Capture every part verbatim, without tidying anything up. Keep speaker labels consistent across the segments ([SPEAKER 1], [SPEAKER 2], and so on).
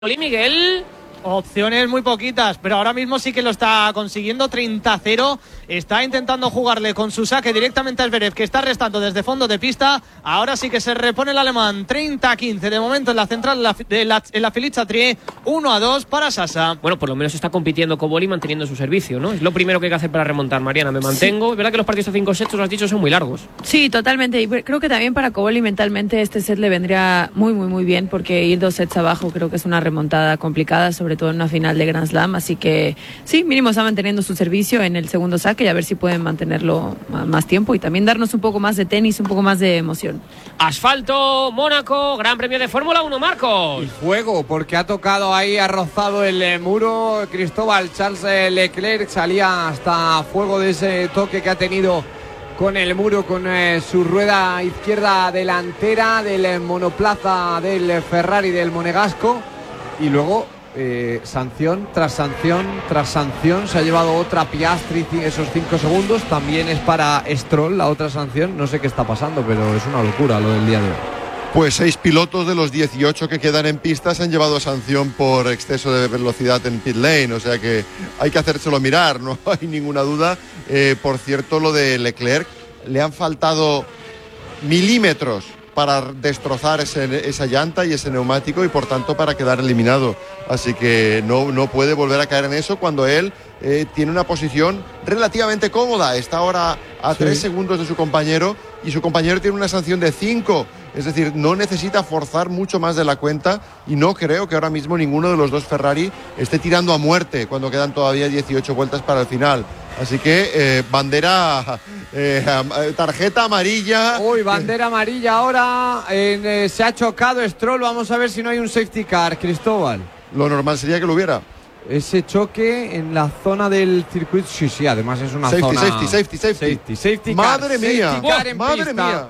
[SPEAKER 1] Miguel.
[SPEAKER 2] Opciones muy poquitas, pero ahora mismo sí que lo está consiguiendo. Treinta a cero. Está intentando jugarle con su saque directamente a Zverev, que está restando desde fondo de pista. Ahora sí que se repone el alemán. Treinta a quince de momento en la central de la, de la, en la Felice-Chatrier. uno a dos para Sasa.
[SPEAKER 1] Bueno, por lo menos está compitiendo Cobolli manteniendo su servicio, ¿no? Es lo primero que hay que hacer para remontar, Mariana. Me mantengo. Sí. Es verdad que los partidos de cinco sets, lo has dicho, son muy largos.
[SPEAKER 3] Sí, totalmente. Y creo que también para Cobolli mentalmente este set le vendría muy, muy, muy bien, porque ir dos sets abajo creo que es una remontada complicada, sobre todo en una final de Grand Slam. Así que sí, mínimo está manteniendo su servicio en el segundo saque y a ver si pueden mantenerlo más tiempo y también darnos un poco más de tenis, un poco más de emoción.
[SPEAKER 1] Asfalto, Mónaco, Gran Premio de Fórmula uno, Marcos.
[SPEAKER 4] Y fuego, porque ha tocado ahí, ha rozado el eh, muro Cristóbal. Charles eh, Leclerc salía hasta fuego de ese toque que ha tenido con el muro, con eh, su rueda izquierda delantera del eh, monoplaza del eh, Ferrari del Monegasco. Y luego Eh, sanción tras sanción tras sanción, se ha llevado otra Piastri esos cinco segundos, también es para Stroll la otra sanción. No sé qué está pasando, pero es una locura lo del día de hoy.
[SPEAKER 5] Pues seis pilotos de los dieciocho que quedan en pista se han llevado sanción por exceso de velocidad en pit lane, o sea que hay que hacérselo mirar, no hay ninguna duda. Eh, por cierto, lo de Leclerc, le han faltado milímetros para destrozar ese, esa llanta y ese neumático y por tanto para quedar eliminado, así que no, no puede volver a caer en eso cuando él eh, tiene una posición relativamente cómoda. Está ahora a sí. tres segundos de su compañero y su compañero tiene una sanción de cinco, es decir, no necesita forzar mucho más de la cuenta y no creo que ahora mismo ninguno de los dos Ferrari esté tirando a muerte cuando quedan todavía dieciocho vueltas para el final. Así que eh, bandera, eh, tarjeta amarilla.
[SPEAKER 4] Uy, bandera amarilla ahora. En, eh, se ha chocado Stroll. Vamos a ver si no hay un safety car, Cristóbal.
[SPEAKER 5] Lo normal sería que lo hubiera.
[SPEAKER 4] Ese choque en la zona del circuito. Sí, sí, además es una
[SPEAKER 5] safety,
[SPEAKER 4] zona.
[SPEAKER 5] Safety, safety, safety.
[SPEAKER 4] Safety, safety car.
[SPEAKER 5] Madre mía.
[SPEAKER 4] Safety car en
[SPEAKER 5] madre
[SPEAKER 4] pista.
[SPEAKER 5] mía.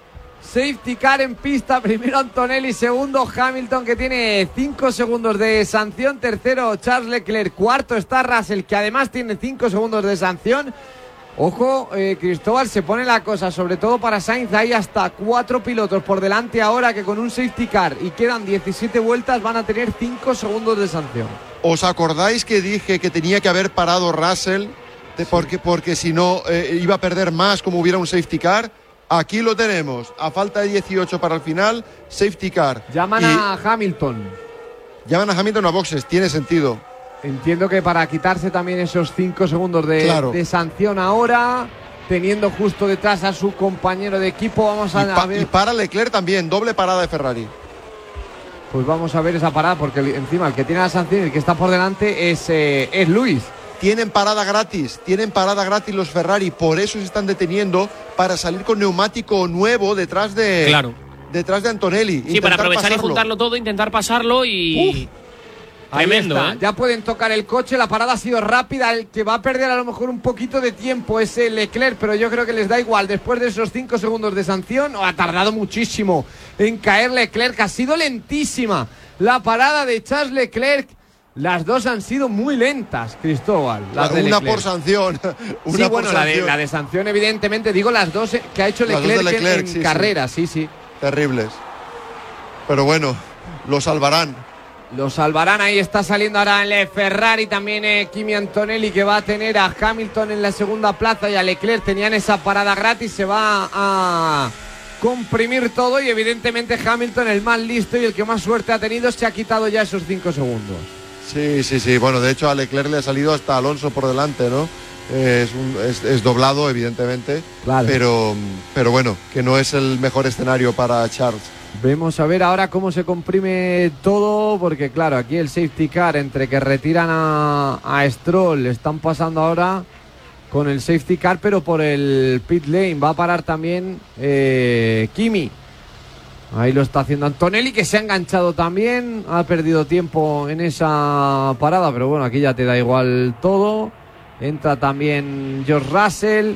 [SPEAKER 4] Safety car en pista, primero Antonelli, segundo Hamilton, que tiene cinco segundos de sanción, tercero Charles Leclerc, cuarto está Russell, que además tiene cinco segundos de sanción. Ojo, eh, Cristóbal, se pone la cosa, sobre todo para Sainz, hay hasta cuatro pilotos por delante ahora que con un safety car y quedan diecisiete vueltas van a tener cinco segundos de sanción.
[SPEAKER 5] ¿Os acordáis que dije que tenía que haber parado Russell? De, porque, porque si no eh, iba a perder más como hubiera un safety car. Aquí lo tenemos, a falta de dieciocho para el final, safety car.
[SPEAKER 4] Llaman
[SPEAKER 5] y
[SPEAKER 4] a Hamilton.
[SPEAKER 5] Llaman a Hamilton a boxes, tiene sentido.
[SPEAKER 4] Entiendo que para quitarse también esos cinco segundos de,
[SPEAKER 5] claro.
[SPEAKER 4] de sanción ahora, teniendo justo detrás a su compañero de equipo, vamos a,
[SPEAKER 5] y pa-
[SPEAKER 4] a ver.
[SPEAKER 5] Y para Leclerc también, doble parada de Ferrari.
[SPEAKER 4] Pues vamos a ver esa parada, porque encima el que tiene la sanción y el que está por delante es, eh, es Luis.
[SPEAKER 5] Tienen parada gratis, tienen parada gratis los Ferrari, por eso se están deteniendo para salir con neumático nuevo detrás de
[SPEAKER 1] claro.
[SPEAKER 5] detrás de Antonelli.
[SPEAKER 1] Sí, para aprovechar pasarlo. y juntarlo todo, intentar pasarlo y... Uf. Tremendo,
[SPEAKER 4] Ahí está.
[SPEAKER 1] ¿eh?
[SPEAKER 4] Ya pueden tocar el coche, la parada ha sido rápida, el que va a perder a lo mejor un poquito de tiempo es el Leclerc, pero yo creo que les da igual, después de esos cinco segundos de sanción, ha tardado muchísimo en caer Leclerc, ha sido lentísima la parada de Charles Leclerc. Las dos han sido muy lentas, Cristóbal. Las
[SPEAKER 5] una
[SPEAKER 4] de
[SPEAKER 5] por sanción. Una
[SPEAKER 4] sí,
[SPEAKER 5] por
[SPEAKER 4] bueno,
[SPEAKER 5] sanción.
[SPEAKER 4] La, de, la de sanción, evidentemente. Digo las dos que ha hecho Leclerc,
[SPEAKER 5] Leclerc
[SPEAKER 4] en, en
[SPEAKER 5] sí,
[SPEAKER 4] carrera, sí. sí, sí.
[SPEAKER 5] Terribles. Pero bueno, lo salvarán.
[SPEAKER 4] Lo salvarán, ahí está saliendo ahora el Ferrari, también eh, Kimi Antonelli, que va a tener a Hamilton en la segunda plaza y a Leclerc. Tenían esa parada gratis, se va a comprimir todo y evidentemente Hamilton, el más listo y el que más suerte ha tenido, se ha quitado ya esos cinco segundos.
[SPEAKER 5] Sí, sí, sí. Bueno, de hecho a Leclerc le ha salido hasta Alonso por delante, ¿no? Eh, es, un, es, es doblado, evidentemente.
[SPEAKER 4] Claro.
[SPEAKER 5] Pero, pero bueno, que no es el mejor escenario para Charles.
[SPEAKER 4] Vemos a ver ahora cómo se comprime todo, porque claro, aquí el safety car, entre que retiran a, a Stroll, están pasando ahora con el safety car, pero por el pit lane va a parar también eh, Kimi. Ahí lo está haciendo Antonelli, que se ha enganchado también, ha perdido tiempo en esa parada, pero bueno, aquí ya te da igual todo. Entra también George Russell.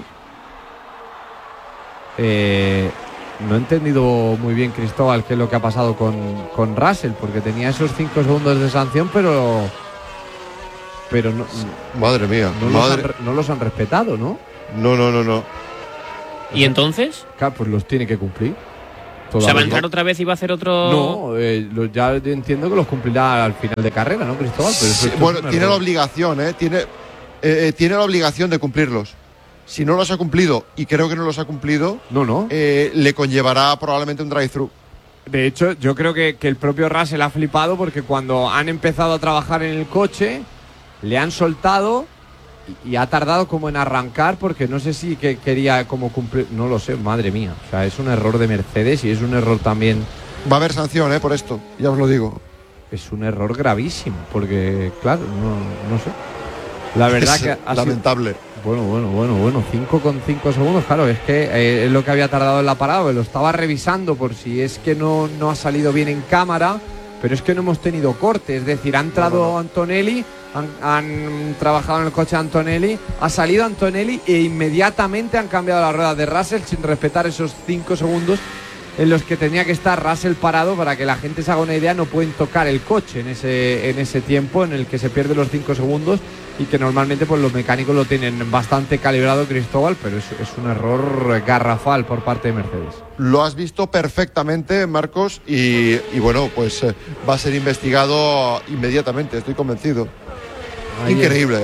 [SPEAKER 4] Eh, no he entendido muy bien, Cristóbal, qué es lo que ha pasado con, con Russell, porque tenía esos cinco segundos de sanción, pero pero no,
[SPEAKER 5] madre mía,
[SPEAKER 4] no,
[SPEAKER 5] madre.
[SPEAKER 4] Los han, no los han respetado, ¿no?
[SPEAKER 5] No, no, no, no.
[SPEAKER 1] ¿Y entonces?
[SPEAKER 4] Claro, pues los tiene que cumplir.
[SPEAKER 1] O sea, va a entrar otra vez y va a hacer otro...
[SPEAKER 4] No, eh, lo, ya entiendo que los cumplirá al final de carrera, ¿no, Cristóbal? Pero
[SPEAKER 5] sí, bueno, tiene error. la obligación, ¿eh? Tiene, eh, eh, tiene la obligación de cumplirlos. Si no los ha cumplido, y creo que no los ha cumplido,
[SPEAKER 4] no, no.
[SPEAKER 5] Eh, le conllevará probablemente un drive-thru.
[SPEAKER 4] De hecho, yo creo que, que el propio Russell ha flipado porque cuando han empezado a trabajar en el coche, le han soltado y, y ha tardado como en arrancar porque no sé si que quería como cumplir, no lo sé, madre mía. O sea, es un error de Mercedes y es un error también...
[SPEAKER 5] Va a haber sanción, ¿eh? Por esto, ya os lo digo.
[SPEAKER 4] Es un error gravísimo porque, claro, no, no sé. La verdad
[SPEAKER 5] es
[SPEAKER 4] que ha
[SPEAKER 5] lamentable.
[SPEAKER 4] Sido... Bueno, bueno, bueno, bueno, cinco con cinco segundos, claro, es que eh, es lo que había tardado en la parada, lo estaba revisando por si es que no, no ha salido bien en cámara, pero es que no hemos tenido corte, es decir, ha entrado no, no. Antonelli, han, han trabajado en el coche Antonelli, ha salido Antonelli e inmediatamente han cambiado la rueda de Russell sin respetar esos cinco segundos en los que tenía que estar Russell parado. Para que la gente se haga una idea, no pueden tocar el coche en ese, en ese tiempo en el que se pierden los cinco segundos y que normalmente pues los mecánicos lo tienen bastante calibrado, Cristóbal, pero es, es un error garrafal por parte de Mercedes.
[SPEAKER 5] Lo has visto perfectamente, Marcos, y, y bueno, pues eh, va a ser investigado inmediatamente, estoy convencido. Ahí Increíble.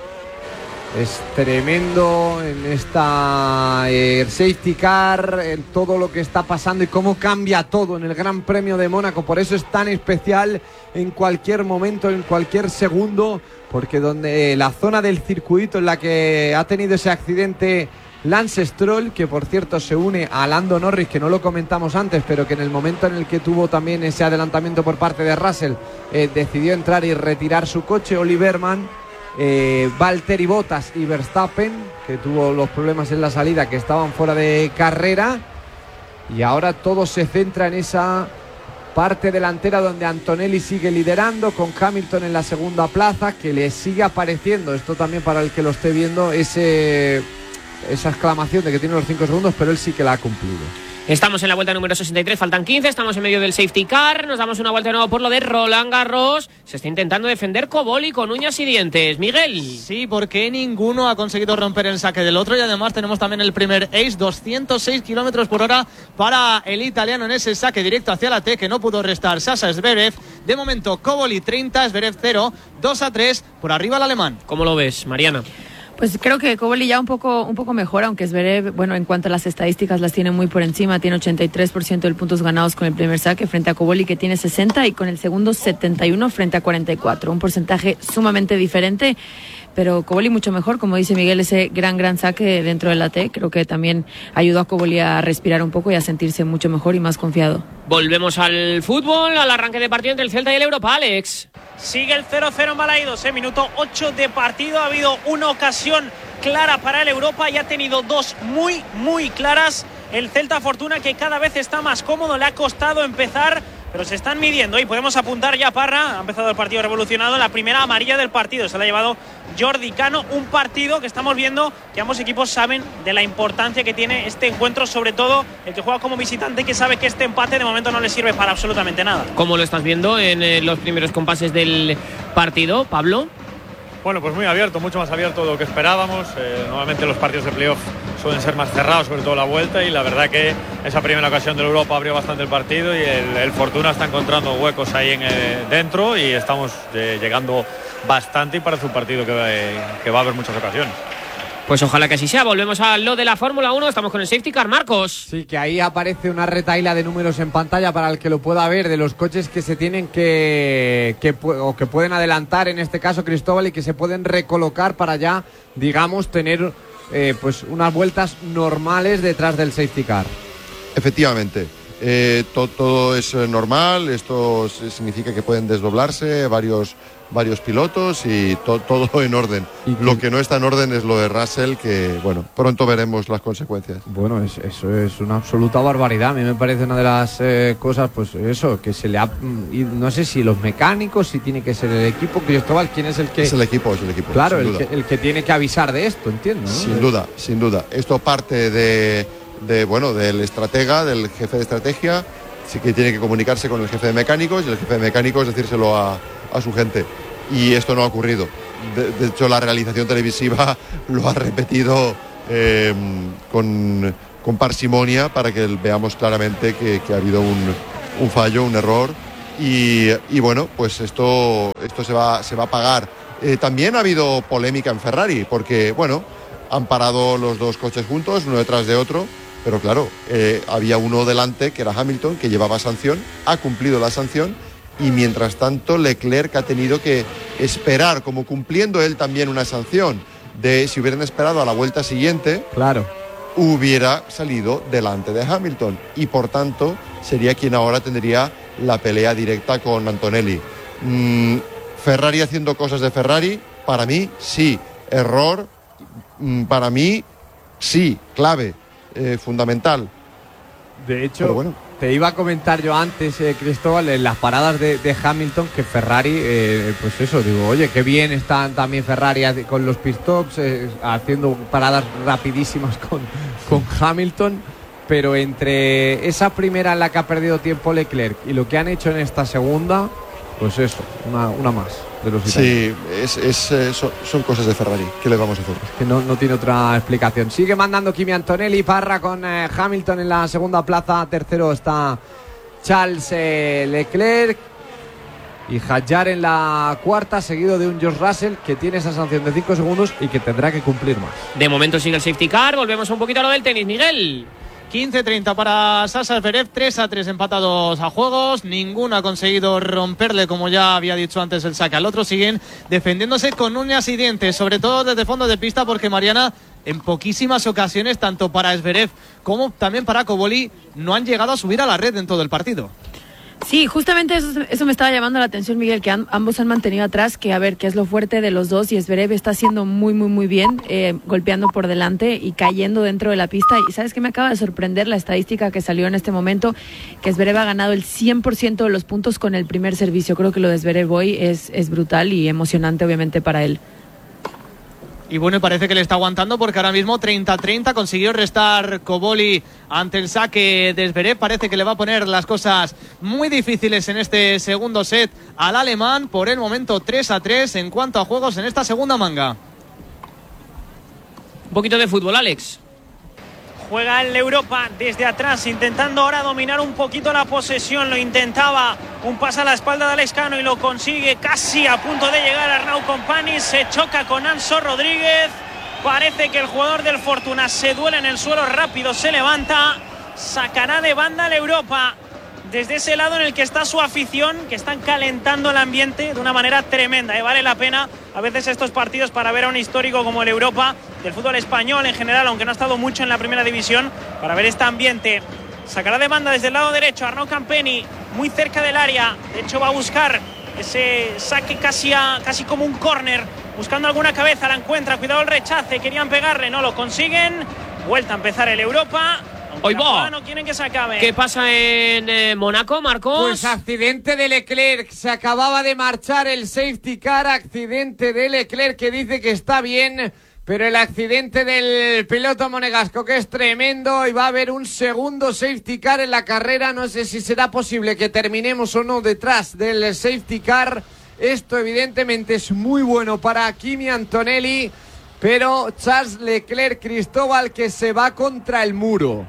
[SPEAKER 4] Es. Es tremendo en esta eh, safety car, en todo lo que está pasando y cómo cambia todo en el Gran Premio de Mónaco. Por eso es tan especial en cualquier momento, en cualquier segundo, porque donde eh, la zona del circuito en la que ha tenido ese accidente Lance Stroll, que por cierto se une a Lando Norris, que no lo comentamos antes, pero que en el momento en el que tuvo también ese adelantamiento por parte de Russell, eh, decidió entrar y retirar su coche. Oliverman, Eh, Valtteri Bottas y Verstappen, que tuvo los problemas en la salida, que estaban fuera de carrera, y ahora todo se centra en esa parte delantera donde Antonelli sigue liderando con Hamilton en la segunda plaza, que le sigue apareciendo, esto también para el que lo esté viendo, ese, esa exclamación de que tiene los cinco segundos, pero él sí que la ha cumplido.
[SPEAKER 1] Estamos en la vuelta número sesenta y tres, faltan quince, estamos en medio del safety car, nos damos una vuelta de nuevo por lo de Roland Garros. Se está intentando defender Koboli con uñas y dientes. Miguel.
[SPEAKER 2] Sí, porque ninguno ha conseguido romper el saque del otro, y además tenemos también el primer ace, doscientos seis kilómetros por hora para el italiano en ese saque directo hacia la T, que no pudo restar Sasha Zverev. De momento Koboli treinta, Zverev cero, dos a tres, por arriba el alemán.
[SPEAKER 1] ¿Cómo lo ves, Mariana?
[SPEAKER 3] Pues creo que Koboli ya un poco, un poco mejor, aunque Zverev, bueno, en cuanto a las estadísticas las tiene muy por encima, tiene ochenta y tres por ciento de puntos ganados con el primer saque frente a Koboli, que tiene sesenta, y con el segundo setenta y uno frente a cuarenta y cuatro, un porcentaje sumamente diferente, pero Koboli mucho mejor, como dice Miguel, ese gran, gran saque dentro de la T, creo que también ayudó a Koboli a respirar un poco y a sentirse mucho mejor y más confiado.
[SPEAKER 1] Volvemos al fútbol, al arranque de partido entre el Celta y el Europa, Alex.
[SPEAKER 6] Sigue el cero cero en Balaídos, eh, minuto ocho de partido, ha habido una ocasión clara para el Europa y ha tenido dos muy, muy claras. El Celta, fortuna que cada vez está más cómodo, le ha costado empezar, pero se están midiendo y podemos apuntar ya. Parra, ha empezado el partido revolucionado, la primera amarilla del partido se la ha llevado Jordi Cano, un partido que estamos viendo que ambos equipos saben de la importancia que tiene este encuentro, sobre todo el que juega como visitante, que sabe que este empate de momento no le sirve para absolutamente nada.
[SPEAKER 1] ¿Cómo lo estás viendo en eh, los primeros compases del partido, Pablo?
[SPEAKER 7] Bueno, pues muy abierto, mucho más abierto de lo que esperábamos. Eh, normalmente los partidos de playoff suelen ser más cerrados, sobre todo la vuelta, y la verdad que esa primera ocasión de Europa abrió bastante el partido y el, el Fortuna está encontrando huecos ahí en, eh, dentro, y estamos eh, llegando bastante, y parece un partido que, eh, que va a haber muchas ocasiones.
[SPEAKER 1] Pues ojalá que así sea. Volvemos a lo de la Fórmula uno. Estamos con el safety car, Marcos.
[SPEAKER 4] Sí, que ahí aparece una retaíla de números en pantalla para el que lo pueda ver, de los coches que se tienen que, que o que pueden adelantar, en este caso Cristóbal, y que se pueden recolocar para ya, digamos, tener eh, pues unas vueltas normales detrás del safety car.
[SPEAKER 5] Efectivamente. Eh, to, todo es normal. Esto significa que pueden desdoblarse varios varios pilotos y to, todo en orden. ¿Y lo que no está en orden es lo de Russell, que bueno, pronto veremos las consecuencias.
[SPEAKER 4] Bueno, es, eso es una absoluta barbaridad. A mí me parece una de las eh, cosas, pues eso, que se le ha... No sé si los mecánicos, si tiene que ser el equipo. Cristóbal, ¿quién es el que...?
[SPEAKER 5] Es el equipo, es el equipo.
[SPEAKER 4] Claro, el que, el que tiene que avisar de esto, entiendo, ¿no?
[SPEAKER 5] Sin duda, sin duda. Esto parte de, de bueno, del estratega, del jefe de estrategia. Sí que tiene que comunicarse con el jefe de mecánicos, y el jefe de mecánicos decírselo a, a su gente. Y esto no ha ocurrido. De, de hecho, la realización televisiva lo ha repetido eh, con, con parsimonia para que veamos claramente que, que ha habido un, un fallo, un error. Y, y bueno, pues esto, esto se va, se va a pagar. Eh, también ha habido polémica en Ferrari, porque bueno, han parado los dos coches juntos, uno detrás de otro, pero claro, eh, había uno delante que era Hamilton, que llevaba sanción, ha cumplido la sanción, y mientras tanto Leclerc ha tenido que esperar, como cumpliendo él también una sanción, de si hubieran esperado a la vuelta siguiente,
[SPEAKER 4] claro,
[SPEAKER 5] hubiera salido delante de Hamilton, y por tanto sería quien ahora tendría la pelea directa con Antonelli. Mm, Ferrari haciendo cosas de Ferrari, para mí sí, error, mm, para mí sí, clave, eh, fundamental.
[SPEAKER 4] De hecho, bueno, te iba a comentar yo antes, eh, Cristóbal, en las paradas de, de Hamilton, que Ferrari, eh, pues eso, digo, oye, qué bien están también Ferrari con los pit stops, eh, haciendo paradas rapidísimas con, con Hamilton. Pero entre esa primera en la que ha perdido tiempo Leclerc y lo que han hecho en esta segunda, pues eso, una, una más de los italianos.
[SPEAKER 5] Sí, es, es, eh, son, son cosas de Ferrari. ¿Qué le vamos a hacer?
[SPEAKER 4] Es que no, no tiene otra explicación. Sigue mandando Kimi Antonelli, Parra con eh, Hamilton en la segunda plaza. Tercero está Charles eh, Leclerc. Y Hadjar en la cuarta, seguido de un George Russell que tiene esa sanción de cinco segundos y que tendrá que cumplir más.
[SPEAKER 1] De momento sigue el safety car. Volvemos un poquito a lo del tenis, Miguel.
[SPEAKER 2] quince treinta para Sasha Zverev, tres a tres empatados a juegos, ninguno ha conseguido romperle, como ya había dicho antes, el saque al otro. Siguen defendiéndose con uñas y dientes, sobre todo desde fondo de pista, porque Mariana, en poquísimas ocasiones, tanto para Zverev como también para Cobolli, no han llegado a subir a la red en todo el partido.
[SPEAKER 3] Sí, justamente eso, eso me estaba llamando la atención, Miguel, que han, ambos han mantenido atrás, que a ver, qué es lo fuerte de los dos, y Zverev está haciendo muy, muy, muy bien, eh, golpeando por delante y cayendo dentro de la pista. Y ¿sabes qué? Me acaba de sorprender la estadística que salió en este momento, que Zverev ha ganado el cien por ciento de los puntos con el primer servicio. Creo que lo de Zverev hoy es, es brutal y emocionante, obviamente, para él.
[SPEAKER 2] Y bueno, parece que le está aguantando, porque ahora mismo treinta a treinta consiguió restar Cobolli ante el saque de Zverev. Parece que le va a poner las cosas muy difíciles en este segundo set al alemán. Por el momento tres a tres en cuanto a juegos en esta segunda manga.
[SPEAKER 1] Un poquito de fútbol, Alex.
[SPEAKER 6] Juega el Europa desde atrás, intentando ahora dominar un poquito la posesión. Lo intentaba, un pase a la espalda de Alex Cano y lo consigue, casi a punto de llegar a Arnau Company. Se choca con Anso Rodríguez. Parece que el jugador del Fortuna se duele en el suelo, rápido se levanta. Sacará de banda el Europa desde ese lado en el que está su afición, que están calentando el ambiente de una manera tremenda, ¿eh? Vale la pena a veces estos partidos para ver a un histórico como el Europa del fútbol español en general, aunque no ha estado mucho en la primera división, para ver este ambiente. Sacará de banda desde el lado derecho Arnau Campeni, muy cerca del área. De hecho va a buscar ese saque casi, a, casi como un córner, buscando alguna cabeza, la encuentra, cuidado el rechace, querían pegarle, no lo consiguen. Vuelta a empezar el Europa.
[SPEAKER 1] Hoy va.
[SPEAKER 6] No quieren que se acabe.
[SPEAKER 1] ¿Qué pasa en eh, Mónaco, Marcos?
[SPEAKER 4] Pues accidente de Leclerc, se acababa de marchar el safety car, accidente de Leclerc, que dice que está bien, pero el accidente del piloto monegasco, que es tremendo, y va a haber un segundo safety car en la carrera. No sé si será posible que terminemos o no detrás del safety car. Esto evidentemente es muy bueno para Kimi Antonelli, pero Charles Leclerc, Cristóbal, que se va contra el muro.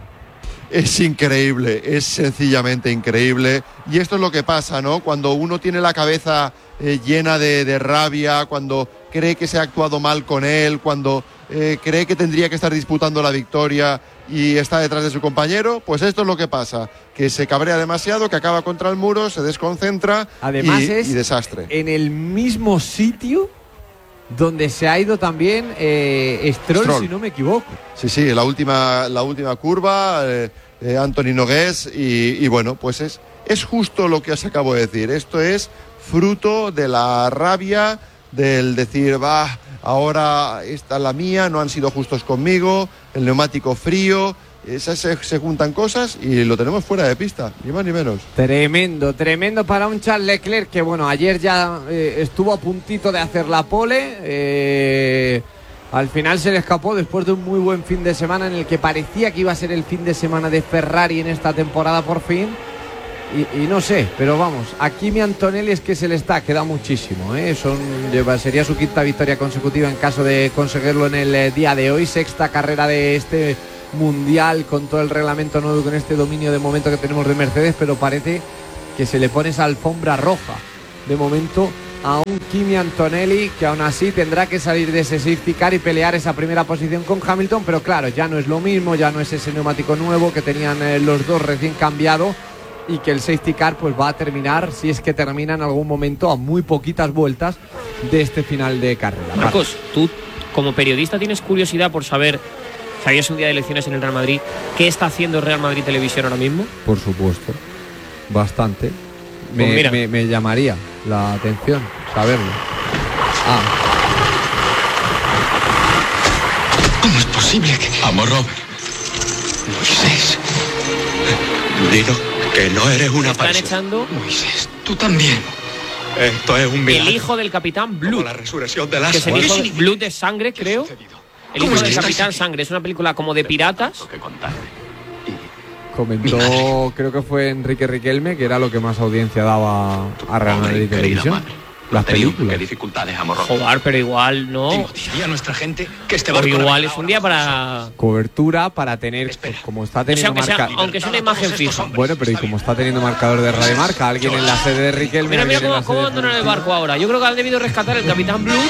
[SPEAKER 5] Es increíble, es sencillamente increíble. Y esto es lo que pasa, ¿no? Cuando uno tiene la cabeza eh, llena de, de rabia, cuando cree que se ha actuado mal con él, cuando eh, cree que tendría que estar disputando la victoria y está detrás de su compañero, pues esto es lo que pasa, que se cabrea demasiado, que acaba contra el muro, se desconcentra.
[SPEAKER 4] Además
[SPEAKER 5] y,
[SPEAKER 4] es
[SPEAKER 5] y desastre.
[SPEAKER 4] En el mismo sitio donde se ha ido también eh, Stroll, Stroll, si no me equivoco.
[SPEAKER 5] Sí, sí, la última, la última curva, eh, eh, Anthony Nogués, y, y bueno, pues es, es justo lo que os acabo de decir. Esto es fruto de la rabia, del decir, va, ahora esta es la mía, no han sido justos conmigo, el neumático frío. Esas se, se juntan cosas y lo tenemos fuera de pista, ni más ni menos.
[SPEAKER 4] Tremendo, tremendo para un Charles Leclerc que, bueno, ayer ya eh, estuvo a puntito de hacer la pole. Eh, al final se le escapó después de un muy buen fin de semana en el que parecía que iba a ser el fin de semana de Ferrari en esta temporada por fin. Y, y no sé, pero vamos, a Kimi Antonelli es que se le está, queda muchísimo, ¿eh? Son, sería su quinta victoria consecutiva en caso de conseguirlo en el eh, día de hoy, sexta carrera de este mundial con todo el reglamento nuevo, con este dominio de momento que tenemos de Mercedes, pero parece que se le pone esa alfombra roja de momento a un Kimi Antonelli, que aún así tendrá que salir de ese safety car y pelear esa primera posición con Hamilton, pero claro, ya no es lo mismo, ya no es ese neumático nuevo que tenían eh, los dos recién cambiado, y que el safety car pues va a terminar, si es que termina en algún momento, a muy poquitas vueltas de este final de carrera.
[SPEAKER 1] Marcos, tú como periodista tienes curiosidad por saber, sabías un día de elecciones en el Real Madrid, ¿qué está haciendo Real Madrid Televisión ahora mismo?
[SPEAKER 4] Por supuesto, bastante. Me,
[SPEAKER 1] Pues mira.
[SPEAKER 4] me, me llamaría la atención saberlo. Ah.
[SPEAKER 8] ¿Cómo es posible que...? Vamos, Robert. Moisés. Dinos que no eres una
[SPEAKER 1] Están
[SPEAKER 8] persona.
[SPEAKER 1] echando
[SPEAKER 8] Moisés, tú también. Esto es un milagro.
[SPEAKER 1] el hijo del capitán Blood,
[SPEAKER 8] Como la resurrección de
[SPEAKER 1] que es
[SPEAKER 8] Lázaro.
[SPEAKER 1] el
[SPEAKER 8] ¿Qué
[SPEAKER 1] hijo de
[SPEAKER 8] significa?
[SPEAKER 1] Blood de Sangre, creo.
[SPEAKER 8] ¿Qué ha sucedido?
[SPEAKER 1] El
[SPEAKER 8] ¿Cómo
[SPEAKER 1] hijo
[SPEAKER 8] es
[SPEAKER 1] del
[SPEAKER 8] que estáis
[SPEAKER 1] capitán
[SPEAKER 8] aquí?
[SPEAKER 1] Sangre. Es una película como de piratas.
[SPEAKER 8] Que contarme.
[SPEAKER 4] Comentó, creo que fue Enrique Riquelme, que era lo que más audiencia daba a Real Madrid Televisión. Las películas.
[SPEAKER 8] ¿Qué dificultades, amor?
[SPEAKER 1] Joder, pero igual no.
[SPEAKER 8] Diría a nuestra gente que este
[SPEAKER 1] O
[SPEAKER 8] barco
[SPEAKER 1] igual
[SPEAKER 8] navegará
[SPEAKER 1] es un
[SPEAKER 8] ahora
[SPEAKER 1] día
[SPEAKER 8] por
[SPEAKER 1] para...
[SPEAKER 4] Cobertura para tener,
[SPEAKER 8] Espera.
[SPEAKER 4] pues, como está
[SPEAKER 1] O sea,
[SPEAKER 4] teniendo
[SPEAKER 1] aunque sea,
[SPEAKER 4] marca...
[SPEAKER 1] aunque sea una imagen fija.
[SPEAKER 4] Bueno, pero y como está teniendo marcador de Radio Marca, alguien en la sede de Riquelme...
[SPEAKER 1] Mira, mira
[SPEAKER 4] alguien en
[SPEAKER 1] cómo,
[SPEAKER 4] la
[SPEAKER 1] cómo
[SPEAKER 4] sede de
[SPEAKER 1] abandonan el
[SPEAKER 4] Florentino.
[SPEAKER 1] barco ahora. Yo creo que han debido rescatar el capitán Blood.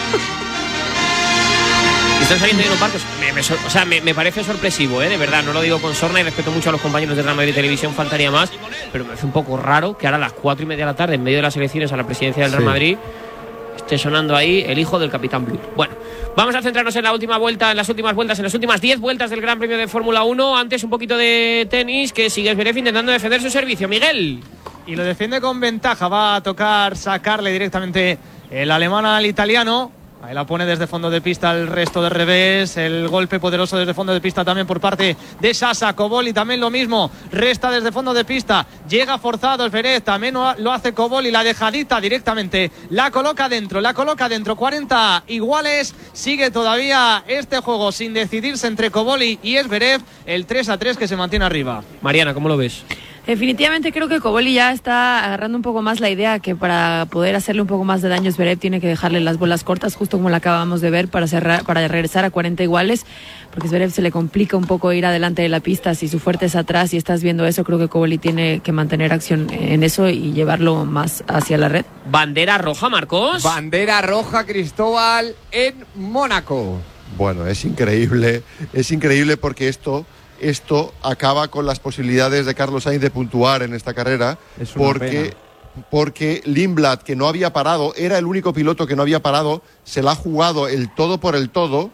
[SPEAKER 1] Y están saliendo de unos barcos. Me, me sor- o sea, me, me parece sorpresivo, ¿eh? De verdad, no lo digo con sorna y respeto mucho a los compañeros de Real Madrid Televisión, faltaría más. Pero me parece un poco raro que ahora a las cuatro y media de la tarde, en medio de las elecciones a la presidencia del Real
[SPEAKER 4] Sí.
[SPEAKER 1] Madrid, esté sonando ahí el hijo del capitán Blood. Bueno, vamos a centrarnos en la última vuelta, en las últimas vueltas, en las últimas diez vueltas del Gran Premio de Fórmula uno. Antes un poquito de tenis, que sigue Zverev intentando defender su servicio. Miguel.
[SPEAKER 2] Y lo defiende con ventaja. Va a tocar sacarle directamente el alemán al italiano. Ahí la pone desde fondo de pista el resto de revés. El golpe poderoso desde fondo de pista también por parte de Sasa. Koboli también lo mismo. Resta desde fondo de pista. Llega forzado Zverev. También lo hace Koboli. La dejadita directamente. La coloca dentro. La coloca dentro. cuarenta iguales. Sigue todavía este juego sin decidirse entre Koboli y Zverev. El tres a tres que se mantiene arriba.
[SPEAKER 1] Mariana, ¿cómo lo ves?
[SPEAKER 3] Definitivamente creo que Koboli ya está agarrando un poco más la idea que para poder hacerle un poco más de daño a Zverev tiene que dejarle las bolas cortas, justo como la acabamos de ver, para cerrar, para regresar a cuarenta iguales, porque a Zverev se le complica un poco ir adelante de la pista. Si su fuerte es atrás y estás viendo eso, creo que Koboli tiene que mantener acción en eso y llevarlo más hacia la red.
[SPEAKER 1] Bandera roja, Marcos.
[SPEAKER 4] Bandera roja, Cristóbal, en Mónaco.
[SPEAKER 5] Bueno, es increíble, es increíble porque esto, esto acaba con las posibilidades de Carlos Sainz de puntuar en esta carrera,
[SPEAKER 4] Es una
[SPEAKER 5] porque,
[SPEAKER 4] pena.
[SPEAKER 5] porque Lindblad, que no había parado, era el único piloto que no había parado, se la ha jugado el todo por el todo.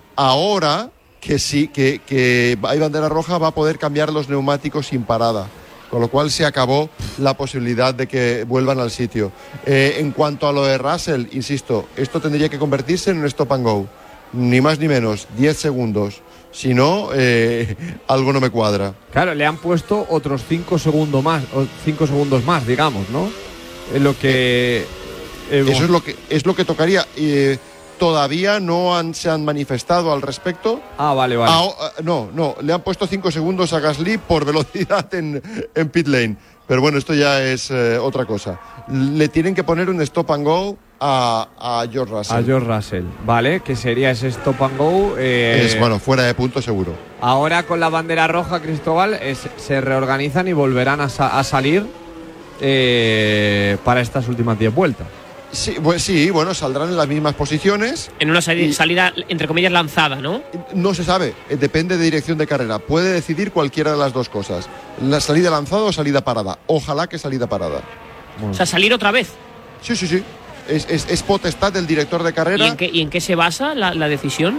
[SPEAKER 5] Ahora que sí, que, que hay bandera roja, va a poder cambiar los neumáticos sin parada. Con lo cual se acabó la posibilidad de que vuelvan al sitio. Eh, en cuanto a lo de Russell, insisto, esto tendría que convertirse en un stop and go. Ni más ni menos, diez segundos. Si no, eh, algo no me cuadra.
[SPEAKER 4] Claro, le han puesto otros cinco segundos más, o cinco segundos más, digamos, ¿no? Es lo que... eh,
[SPEAKER 5] Eso es lo que, es lo que tocaría. Eh, todavía no han, se han manifestado al respecto.
[SPEAKER 4] Ah, vale, vale.
[SPEAKER 5] Ah, no, no, le han puesto cinco segundos a Gasly por velocidad en, en pit lane. Pero bueno, esto ya es eh, otra cosa. Le tienen que poner un stop and go a, a George Russell.
[SPEAKER 4] A George Russell, ¿vale? Que sería ese stop and go. eh,
[SPEAKER 5] Es, bueno, fuera de punto seguro.
[SPEAKER 4] Ahora con la bandera roja, Cristóbal, es- se reorganizan y volverán a, sa- a salir eh, para estas últimas diez vueltas.
[SPEAKER 5] Sí, pues, sí, bueno, saldrán en las mismas posiciones.
[SPEAKER 1] En una sali-
[SPEAKER 5] Y-
[SPEAKER 1] salida, entre comillas, lanzada, ¿no?
[SPEAKER 5] No se sabe, eh, depende de dirección de carrera. Puede decidir cualquiera de las dos cosas. La salida lanzada o salida parada. Ojalá que salida parada.
[SPEAKER 1] O sea, salir otra vez.
[SPEAKER 5] Sí, sí, sí. Es, es, es potestad del director de
[SPEAKER 1] ¿Y
[SPEAKER 5] carrera.
[SPEAKER 1] en qué, y en qué se basa la, la decisión?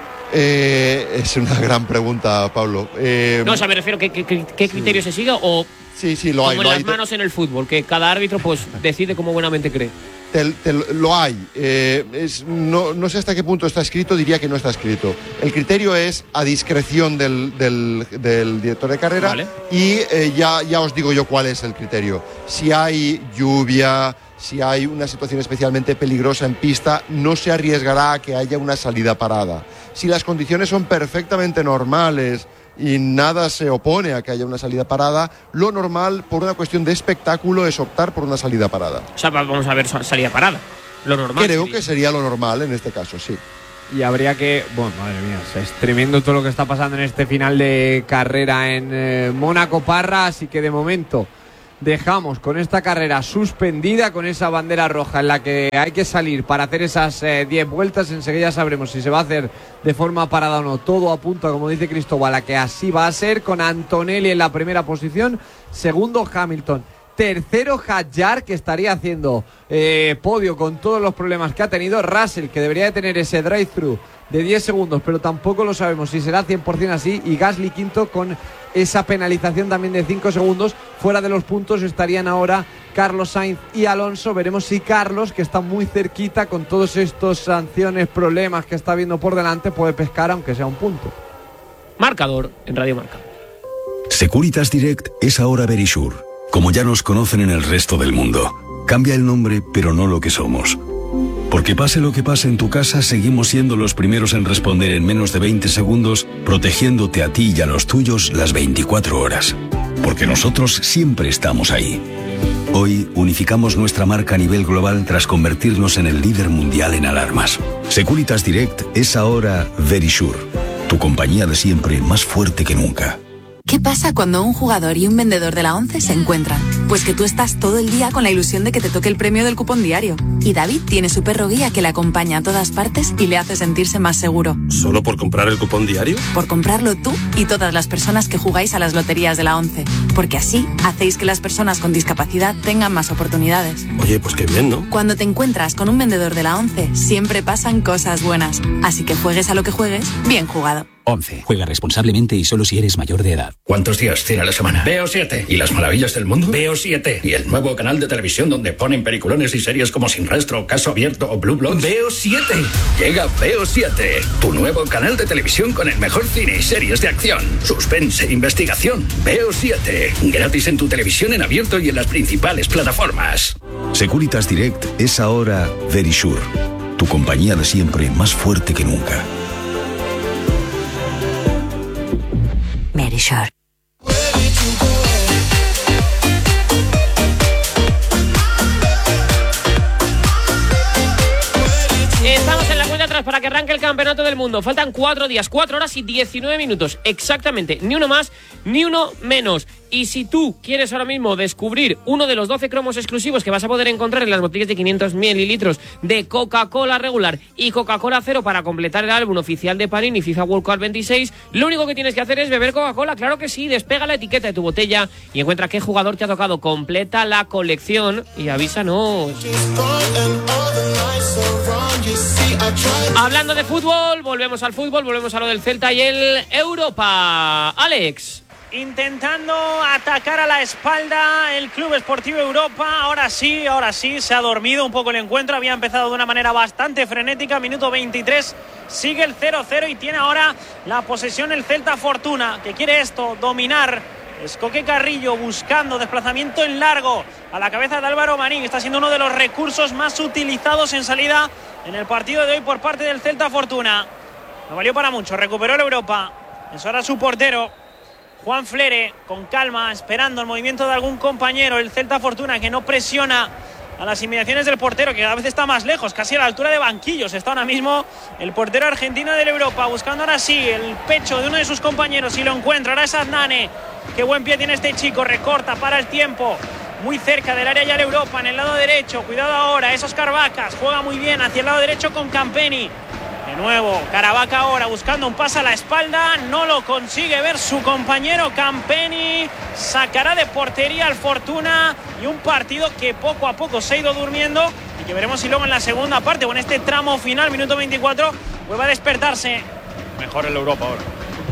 [SPEAKER 5] Eh, es una gran pregunta, Pablo. Eh,
[SPEAKER 1] No, o sea, me refiero, ¿qué, qué, qué criterio se sigue? O
[SPEAKER 5] sí, sí, lo
[SPEAKER 1] como
[SPEAKER 5] hay.
[SPEAKER 1] en
[SPEAKER 5] Lo
[SPEAKER 1] las
[SPEAKER 5] hay.
[SPEAKER 1] manos en el fútbol, que cada árbitro pues decide como buenamente cree.
[SPEAKER 5] Te- te- lo hay. Eh, es, no, no sé hasta qué punto está escrito, diría que no está escrito. El criterio es a discreción del, del- del director de carrera.
[SPEAKER 1] Vale.
[SPEAKER 5] Y eh, ya, ya os digo yo cuál es el criterio. Si hay lluvia, si hay una situación especialmente peligrosa en pista, no se arriesgará a que haya una salida parada. Si las condiciones son perfectamente normales y nada se opone a que haya una salida parada, lo normal, por una cuestión de espectáculo, es optar por una salida parada.
[SPEAKER 1] O sea, va- vamos a ver sa- salida parada. Lo normal.
[SPEAKER 5] Creo
[SPEAKER 1] sería.
[SPEAKER 5] que sería lo normal en este caso, sí.
[SPEAKER 4] y habría que... Bueno, madre mía, es tremendo todo lo que está pasando en este final de carrera en eh, Mónaco, Parra, así que de momento dejamos con esta carrera suspendida, con esa bandera roja en la que hay que salir para hacer esas diez eh, vueltas. Enseguida sabremos si se va a hacer de forma parada o no. Todo apunta, como dice Cristóbal, a que así va a ser, con Antonelli en la primera posición, segundo Hamilton, tercero Hadjar, que estaría haciendo eh, podio con todos los problemas que ha tenido, Russell, que debería de tener ese drive-thru de diez segundos, pero tampoco lo sabemos si será cien por ciento así, y Gasly quinto con esa penalización también de cinco segundos. Fuera de los puntos estarían ahora Carlos Sainz y Alonso. Veremos si Carlos, que está muy cerquita con todos estos sanciones, problemas que está viendo por delante, puede pescar aunque sea un punto.
[SPEAKER 1] Marcador en Radio Marca.
[SPEAKER 9] Securitas Direct es ahora Verisure, como ya nos conocen en el resto del mundo. Cambia el nombre, pero no lo que somos. Porque pase lo que pase en tu casa, seguimos siendo los primeros en responder en menos de veinte segundos, protegiéndote a ti y a los tuyos las veinticuatro horas. Porque nosotros siempre estamos ahí. Hoy unificamos nuestra marca a nivel global tras convertirnos en el líder mundial en alarmas. Securitas Direct es ahora Verisure, tu compañía de siempre más fuerte que nunca.
[SPEAKER 10] ¿Qué pasa cuando un jugador y un vendedor de la ONCE se encuentran? Pues que tú estás todo el día con la ilusión de que te toque el premio del cupón diario. Y David tiene su perro guía que le acompaña a todas partes y le hace sentirse más seguro.
[SPEAKER 11] ¿Solo por comprar el cupón diario?
[SPEAKER 10] Por comprarlo tú y todas las personas que jugáis a las loterías de la ONCE. Porque así hacéis que las personas con discapacidad tengan más oportunidades.
[SPEAKER 11] Oye, pues qué bien, ¿no?
[SPEAKER 10] Cuando te encuentras con un vendedor de la ONCE, siempre pasan cosas buenas. Así que juegues a lo que juegues, bien jugado.
[SPEAKER 12] ONCE. Juega responsablemente y solo si eres mayor de edad.
[SPEAKER 13] ¿Cuántos días tiene la semana? Veo siete. ¿Y las maravillas del mundo? Veo siete. ¿Y el nuevo canal de televisión donde ponen peliculones y series como Sin Rastro, Caso Abierto o Blue Bloods? Veo siete. Llega Veo siete. Tu nuevo canal de televisión con el mejor cine y series de acción, suspense, investigación. Veo siete. Gratis en tu televisión en abierto y en las principales plataformas.
[SPEAKER 9] Securitas Direct es ahora Verisure, tu compañía de siempre más fuerte que nunca.
[SPEAKER 10] Verisure.
[SPEAKER 1] Estamos en la cuenta atrás para que arranque el campeonato del mundo. Faltan cuatro días, cuatro horas y diecinueve minutos. Exactamente, ni uno más, ni uno menos. Y si tú quieres ahora mismo descubrir uno de los doce cromos exclusivos que vas a poder encontrar en las botellas de quinientos mililitros de Coca-Cola regular y Coca-Cola cero para completar el álbum oficial de Panini FIFA World Cup veintiséis, lo único que tienes que hacer es beber Coca-Cola. Claro que sí, despega la etiqueta de tu botella y encuentra qué jugador te ha tocado. Completa la colección y avísanos. Hablando de fútbol, volvemos al fútbol, volvemos a lo del Celta y el Europa. Alex.
[SPEAKER 6] Intentando atacar a la espalda el Club Esportivo Europa. Ahora sí, ahora sí, se ha dormido un poco el encuentro. Había empezado de una manera bastante frenética. Minuto veintitrés, sigue el cero cero y tiene ahora la posesión el Celta Fortuna, que quiere esto, dominar. Es Coque Carrillo buscando desplazamiento en largo a la cabeza de Álvaro Marín. Está siendo uno de los recursos más utilizados en salida en el partido de hoy por parte del Celta Fortuna. No valió para mucho, recuperó el Europa. Es ahora su portero Juan Flere, con calma, esperando el movimiento de algún compañero. El Celta Fortuna, que no presiona a las inmediaciones del portero, que cada vez está más lejos, casi a la altura de banquillos. Está ahora mismo el portero argentino del Europa, buscando ahora sí el pecho de uno de sus compañeros, y lo encuentra. Ahora es Adnane. Qué buen pie tiene este chico, recorta para el tiempo. Muy cerca del área ya el Europa, en el lado derecho. Cuidado ahora, es Óscar Vacas. Juega muy bien hacia el lado derecho con Campeni. De nuevo, Caravaca ahora buscando un pase a la espalda. No lo consigue ver su compañero Campeni. Sacará de portería al Fortuna. Y un partido que poco a poco se ha ido durmiendo. Y que veremos si luego en la segunda parte o en este tramo final, minuto veinticuatro, vuelve a despertarse.
[SPEAKER 7] Mejor el Europa ahora.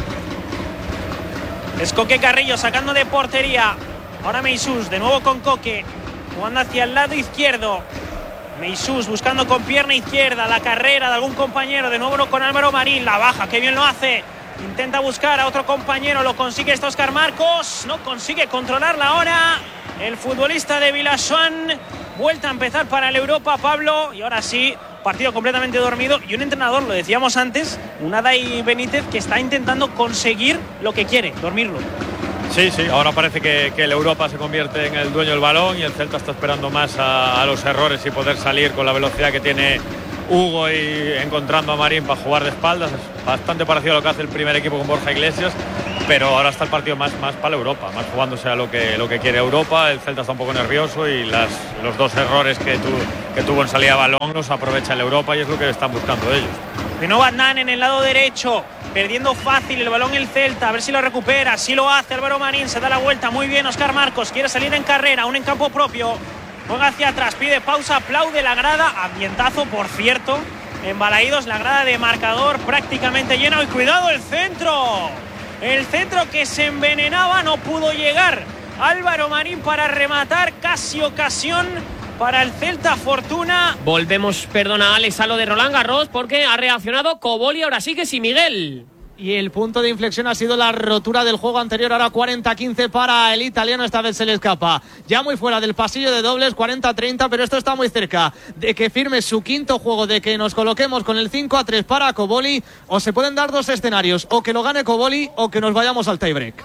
[SPEAKER 6] Es Coque Carrillo sacando de portería. Ahora Meisús, de nuevo con Coque. Jugando hacia el lado izquierdo. Meisús buscando con pierna izquierda la carrera de algún compañero, de nuevo con Álvaro Marín, la baja, qué bien lo hace, intenta buscar a otro compañero, lo consigue este Óscar Marcos, no consigue controlarla ahora el futbolista de Vilasoan. Vuelta a empezar para el Europa, Pablo, y ahora sí, partido completamente dormido, y un entrenador, lo decíamos antes, un Adai Benítez, que está intentando conseguir lo que quiere, dormirlo.
[SPEAKER 7] Sí, sí, ahora parece que, que el Europa se convierte en el dueño del balón y el Celta está esperando más a, a los errores y poder salir con la velocidad que tiene Hugo y encontrando a Marín para jugar de espaldas. Es bastante parecido a lo que hace el primer equipo con Borja Iglesias, pero ahora está el partido más, más para Europa, más jugándose a lo que, lo que quiere Europa. El Celta está un poco nervioso y las, los dos errores que, tu, que tuvo en salida de balón los aprovecha el Europa y es lo que están buscando ellos.
[SPEAKER 6] De nuevo Adnan en el lado derecho, perdiendo fácil el balón el Celta, a ver si lo recupera, si lo hace Álvaro Marín, se da la vuelta, muy bien Óscar Marcos, quiere salir en carrera, aún en campo propio, juega hacia atrás, pide pausa, aplaude la grada, ambientazo por cierto, en Balaídos, la grada de marcador prácticamente llena, y cuidado el centro, el centro que se envenenaba, no pudo llegar Álvaro Marín para rematar, casi ocasión para el Celta, Fortuna.
[SPEAKER 1] Volvemos, perdona Alex, a lo de Roland Garros porque ha reaccionado Koboli, ahora sí que sí, Miguel.
[SPEAKER 2] Y el punto de inflexión ha sido la rotura del juego anterior, ahora cuarenta quince para el italiano, esta vez se le escapa. Ya muy fuera del pasillo de dobles, cuarenta treinta, pero esto está muy cerca de que firme su quinto juego, de que nos coloquemos con el cinco a tres para Koboli, o se pueden dar dos escenarios, o que lo gane Koboli o que nos vayamos al tiebreak.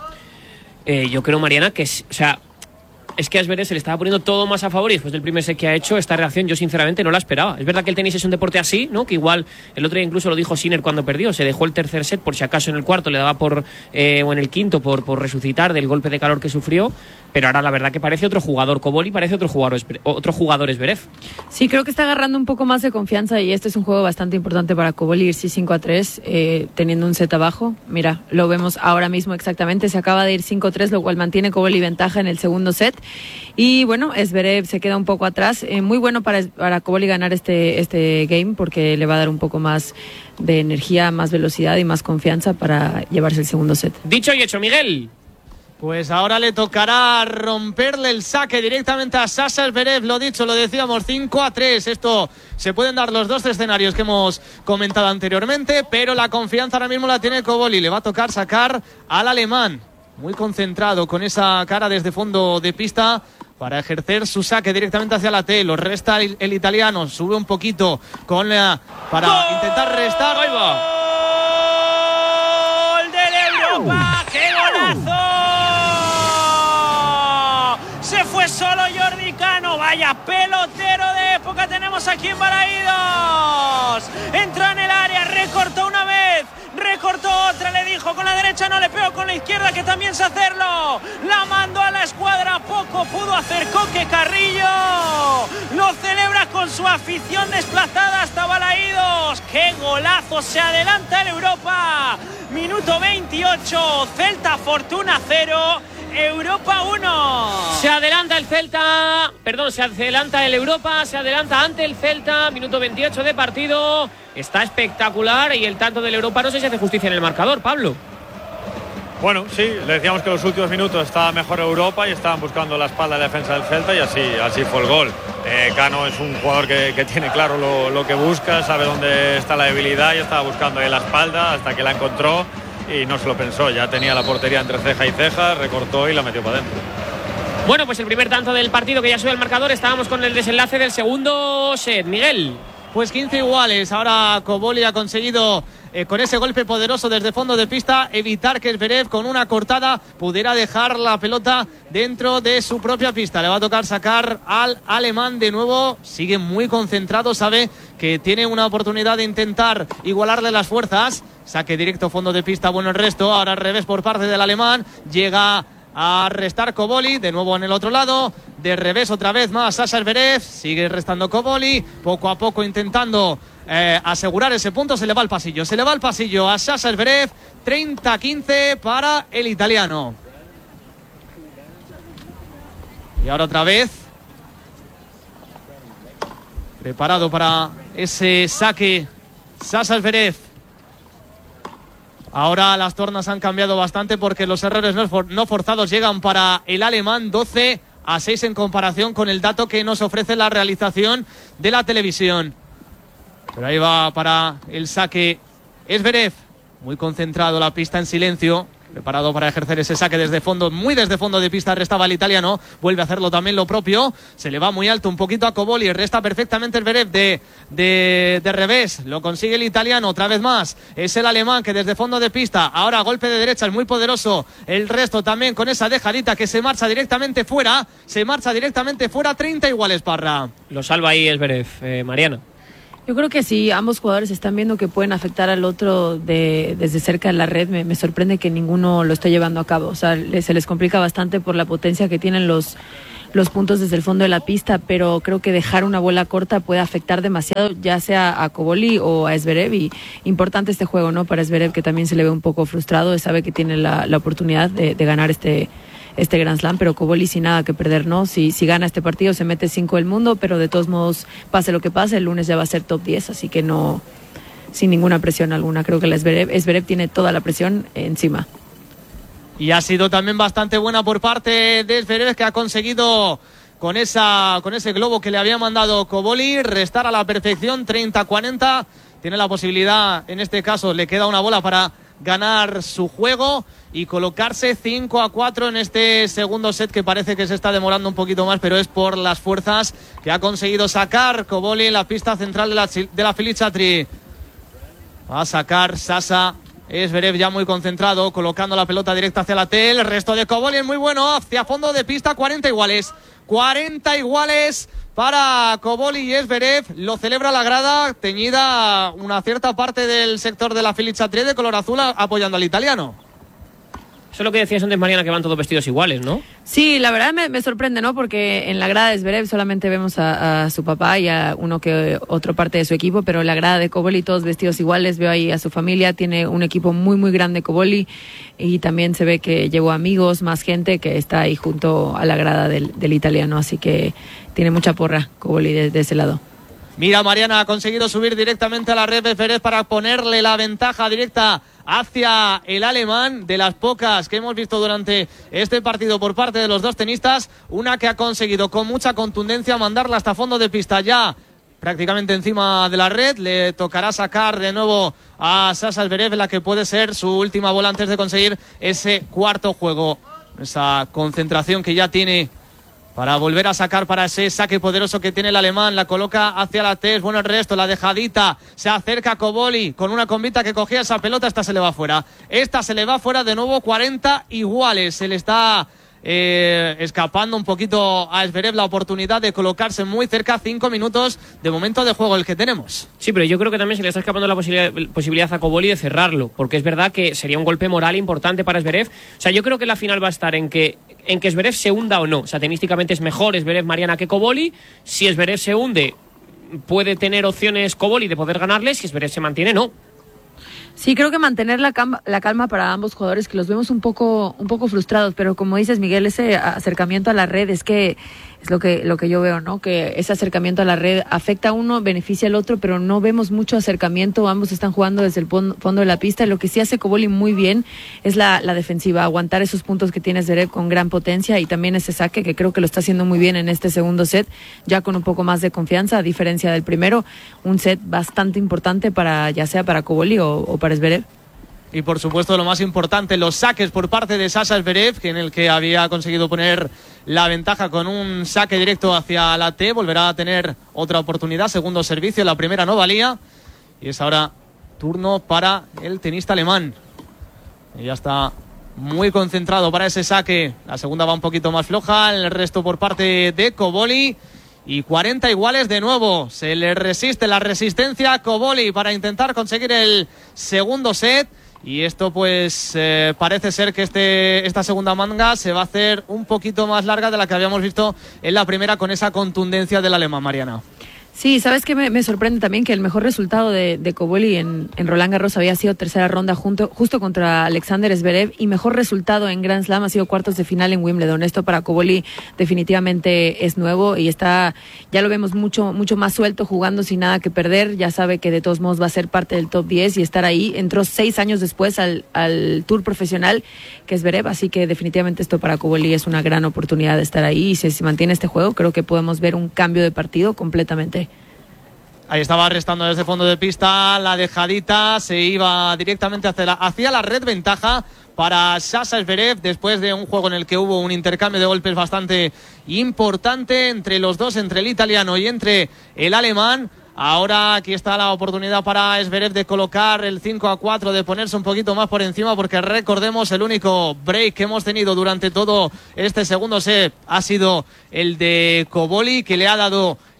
[SPEAKER 1] Eh, yo creo, Mariana, que, o sea, es que a Zverev se le estaba poniendo todo más a favor y después del primer set que ha hecho, esta reacción yo sinceramente no la esperaba. Es verdad que el tenis es un deporte así, ¿no? Que igual el otro día incluso lo dijo Sinner cuando perdió, se dejó el tercer set por si acaso en el cuarto le daba por, eh, o en el quinto por, por resucitar del golpe de calor que sufrió, pero ahora la verdad que parece otro jugador Koboli, parece otro jugador, otro jugador Zverev.
[SPEAKER 3] Sí, creo que está agarrando un poco más de confianza y este es un juego bastante importante para Koboli, irse cinco a tres, eh, teniendo un set abajo. Mira, lo vemos ahora mismo exactamente, se acaba de ir cinco a tres, lo cual mantiene Koboli ventaja en el segundo set. Y bueno, Zverev se queda un poco atrás. Eh, muy bueno para, para Koboli ganar este, este game porque le va a dar un poco más de energía, más velocidad y más confianza para llevarse el segundo set.
[SPEAKER 1] Dicho y hecho, Miguel.
[SPEAKER 2] Pues ahora le tocará romperle el saque directamente a Sasha Zverev, lo dicho, lo decíamos, cinco a tres. Esto se pueden dar los dos escenarios que hemos comentado anteriormente, pero la confianza ahora mismo la tiene Koboli. Le va a tocar sacar al alemán, muy concentrado con esa cara desde fondo de pista para ejercer su saque directamente hacia la T. Lo resta el, el italiano, sube un poquito con la, para ¡gol! Intentar restar. ¡Ahí va!
[SPEAKER 6] ¡Gol del Europa! ¡Qué golazo! Se fue solo Jordi Cano, vaya pelotero de época tenemos aquí en Balaídos. Entró en el área, recortó una vez, recortó otra, le dijo con la derecha no, le pegó con la izquierda que también sé hacerlo, la mandó a la escuadra, poco pudo hacer Coque Carrillo, lo celebra con su afición desplazada hasta Balaídos. ¡Qué golazo! Se adelanta el Europa, minuto veintiocho, Celta Fortuna cero, Europa uno.
[SPEAKER 1] Se adelanta el Celta, perdón, se adelanta el Europa, se adelanta ante el Celta, minuto veintiocho de partido. Está espectacular y el tanto del Europa no sé si hace justicia en el marcador, Pablo.
[SPEAKER 7] Bueno, sí, le decíamos que en los últimos minutos estaba mejor Europa y estaban buscando la espalda de la defensa del Celta y así, así fue el gol. Eh, Cano es un jugador que, que tiene claro lo, lo que busca, sabe dónde está la debilidad y estaba buscando ahí la espalda hasta que la encontró y no se lo pensó, ya tenía la portería entre ceja y ceja, recortó y la metió para adentro.
[SPEAKER 1] Bueno, pues el primer tanto del partido que ya sube el marcador, estábamos con el desenlace del segundo set. Miguel.
[SPEAKER 2] Pues quince iguales, ahora Koboli ha conseguido eh, con ese golpe poderoso desde fondo de pista evitar que Zverev con una cortada pudiera dejar la pelota dentro de su propia pista. Le va a tocar sacar al alemán de nuevo, sigue muy concentrado, sabe que tiene una oportunidad de intentar igualarle las fuerzas. Saque directo fondo de pista, bueno el resto, ahora al revés por parte del alemán, llega a restar Koboli, de nuevo en el otro lado, de revés otra vez más Sasha Zverev, sigue restando Koboli, poco a poco intentando eh, asegurar ese punto, se le va al pasillo, se le va al pasillo a Sasha Zverev, treinta a quince para el italiano. Y ahora otra vez, preparado para ese saque Sasha Zverev. Ahora las tornas han cambiado bastante porque los errores no forzados llegan para el alemán, doce a seis en comparación con el dato que nos ofrece la realización de la televisión. Pero ahí va para el saque Zverev, muy concentrado, la pista en silencio, preparado para ejercer ese saque desde fondo, muy desde fondo de pista, restaba el italiano, vuelve a hacerlo también lo propio, se le va muy alto un poquito a Koboli, resta perfectamente el Zverev de, de, de revés, lo consigue el italiano, otra vez más, es el alemán que desde fondo de pista, ahora golpe de derecha, es muy poderoso, el resto también con esa dejadita que se marcha directamente fuera, se marcha directamente fuera, treinta iguales, Parra.
[SPEAKER 1] Lo salva ahí Zverev, eh, Mariana.
[SPEAKER 3] Yo creo que sí, ambos jugadores están viendo que pueden afectar al otro de, desde cerca de la red. Me, me sorprende que ninguno lo esté llevando a cabo. O sea, le, se les complica bastante por la potencia que tienen los, los puntos desde el fondo de la pista, pero creo que dejar una bola corta puede afectar demasiado, ya sea a Cobolli o a Zverev. Y importante este juego, ¿no? Para Zverev, que también se le ve un poco frustrado, sabe que tiene la, la oportunidad de, de ganar este este Grand Slam, pero Cobolli sin nada que perder, ¿no? Si, si gana este partido se mete cinco del mundo, pero de todos modos, pase lo que pase, el lunes ya va a ser top diez, así que no, sin ninguna presión alguna. Creo que la Zverev, Zverev tiene toda la presión encima.
[SPEAKER 2] Y ha sido también bastante buena por parte de Zverev, que ha conseguido con esa con ese globo que le había mandado Cobolli restar a la perfección treinta cuarenta. Tiene la posibilidad, en este caso le queda una bola para ganar su juego y colocarse cinco a cuatro en este segundo set, que parece que se está demorando un poquito más, pero es por las fuerzas que ha conseguido sacar Cobolli en la pista central de la, de la Filiș-Atri. Va a sacar Sasa Zverev ya muy concentrado, colocando la pelota directa hacia la T. El resto de Cobolli es muy bueno, hacia fondo de pista, cuarenta iguales. cuarenta iguales para Cobolli y Zverev. Lo celebra la grada, teñida una cierta parte del sector de la Filiș-Atri de color azul, apoyando al italiano.
[SPEAKER 1] Eso es lo que decías antes, Mariana, que van todos vestidos iguales, ¿no?
[SPEAKER 3] Sí, la verdad me, me sorprende, ¿no? Porque en la grada de Zverev solamente vemos a, a su papá y a uno que otra parte de su equipo, pero en la grada de Cobolli todos vestidos iguales. Veo ahí a su familia, tiene un equipo muy, muy grande Cobolli, y también se ve que llevó amigos, más gente que está ahí junto a la grada del, del italiano, así que tiene mucha porra Cobolli de, de ese lado.
[SPEAKER 2] Mira, Mariana ha conseguido subir directamente a la red de Zverev para ponerle la ventaja directa hacia el alemán, de las pocas que hemos visto durante este partido por parte de los dos tenistas. Una que ha conseguido con mucha contundencia mandarla hasta fondo de pista, ya prácticamente encima de la red. Le tocará sacar de nuevo a Sasa Zverev, la que puede ser su última bola antes de conseguir ese cuarto juego. Esa concentración que ya tiene para volver a sacar para ese saque poderoso que tiene el alemán. La coloca hacia la T. Es bueno el resto, la dejadita. Se acerca Cobolli con una combita que cogía esa pelota. Esta se le va fuera. Esta se le va fuera de nuevo. cuarenta iguales. Se le está eh, escapando un poquito a Zverev la oportunidad de colocarse muy cerca. Cinco minutos de momento de juego el que tenemos.
[SPEAKER 1] Sí, pero yo creo que también se le está escapando la posibilidad, posibilidad a Cobolli de cerrarlo, porque es verdad que sería un golpe moral importante para Zverev. O sea, yo creo que la final va a estar en que en que Zverev se hunda o no. O sea, tenísticamente es mejor Zverev, Mariana, que Cobolli. Si Zverev se hunde, puede tener opciones Cobolli de poder ganarle. Si Zverev se mantiene, no.
[SPEAKER 3] Sí, creo que mantener la, cam- la calma para ambos jugadores, que los vemos un poco un poco frustrados, pero como dices, Miguel, ese acercamiento a la red es que es lo que lo que yo veo, ¿no? Que ese acercamiento a la red afecta a uno, beneficia al otro, pero no vemos mucho acercamiento. Ambos están jugando desde el pon- fondo de la pista. Lo que sí hace Cobolli muy bien es la, la defensiva, aguantar esos puntos que tiene Zverev con gran potencia, y también ese saque, que creo que lo está haciendo muy bien en este segundo set, ya con un poco más de confianza, a diferencia del primero. Un set bastante importante para, ya sea para Cobolli o, o para Zverev.
[SPEAKER 2] Y por supuesto lo más importante, los saques por parte de Sasa Zverev, que en el que había conseguido poner la ventaja con un saque directo hacia la T. Volverá a tener otra oportunidad, segundo servicio, la primera no valía, y es ahora turno para el tenista alemán. Y ya está muy concentrado para ese saque. La segunda va un poquito más floja, el resto por parte de Cobolli. Y cuarenta iguales de nuevo. Se le resiste la resistencia a Cobolli para intentar conseguir el segundo set. Y esto pues eh, parece ser que este, esta segunda manga se va a hacer un poquito más larga de la que habíamos visto en la primera, con esa contundencia del alemán, Mariana.
[SPEAKER 3] Sí, ¿sabes qué? Me, me sorprende también que el mejor resultado de, de Cobolli en, en Roland Garros había sido tercera ronda junto, justo contra Alexander Zverev, y mejor resultado en Grand Slam ha sido cuartos de final en Wimbledon. Esto para Cobolli definitivamente es nuevo, y está, ya lo vemos mucho, mucho más suelto, jugando sin nada que perder. Ya sabe que de todos modos va a ser parte del top diez y estar ahí. Entró seis años después al, al Tour profesional que es Zverev, así que definitivamente esto para Cobolli es una gran oportunidad de estar ahí, y si se mantiene este juego creo que podemos ver un cambio de partido completamente.
[SPEAKER 2] Ahí estaba restando desde fondo de pista, la dejadita se iba directamente hacia la, hacia la red, ventaja para Sasa Zverev después de un juego en el que hubo un intercambio de golpes bastante importante entre los dos, entre el italiano y entre el alemán. Ahora aquí está la oportunidad para Zverev de colocar el cinco a cuatro, de ponerse un poquito más por encima, porque recordemos, el único break que hemos tenido durante todo este segundo set ha sido el de Cobolli, que le ha dado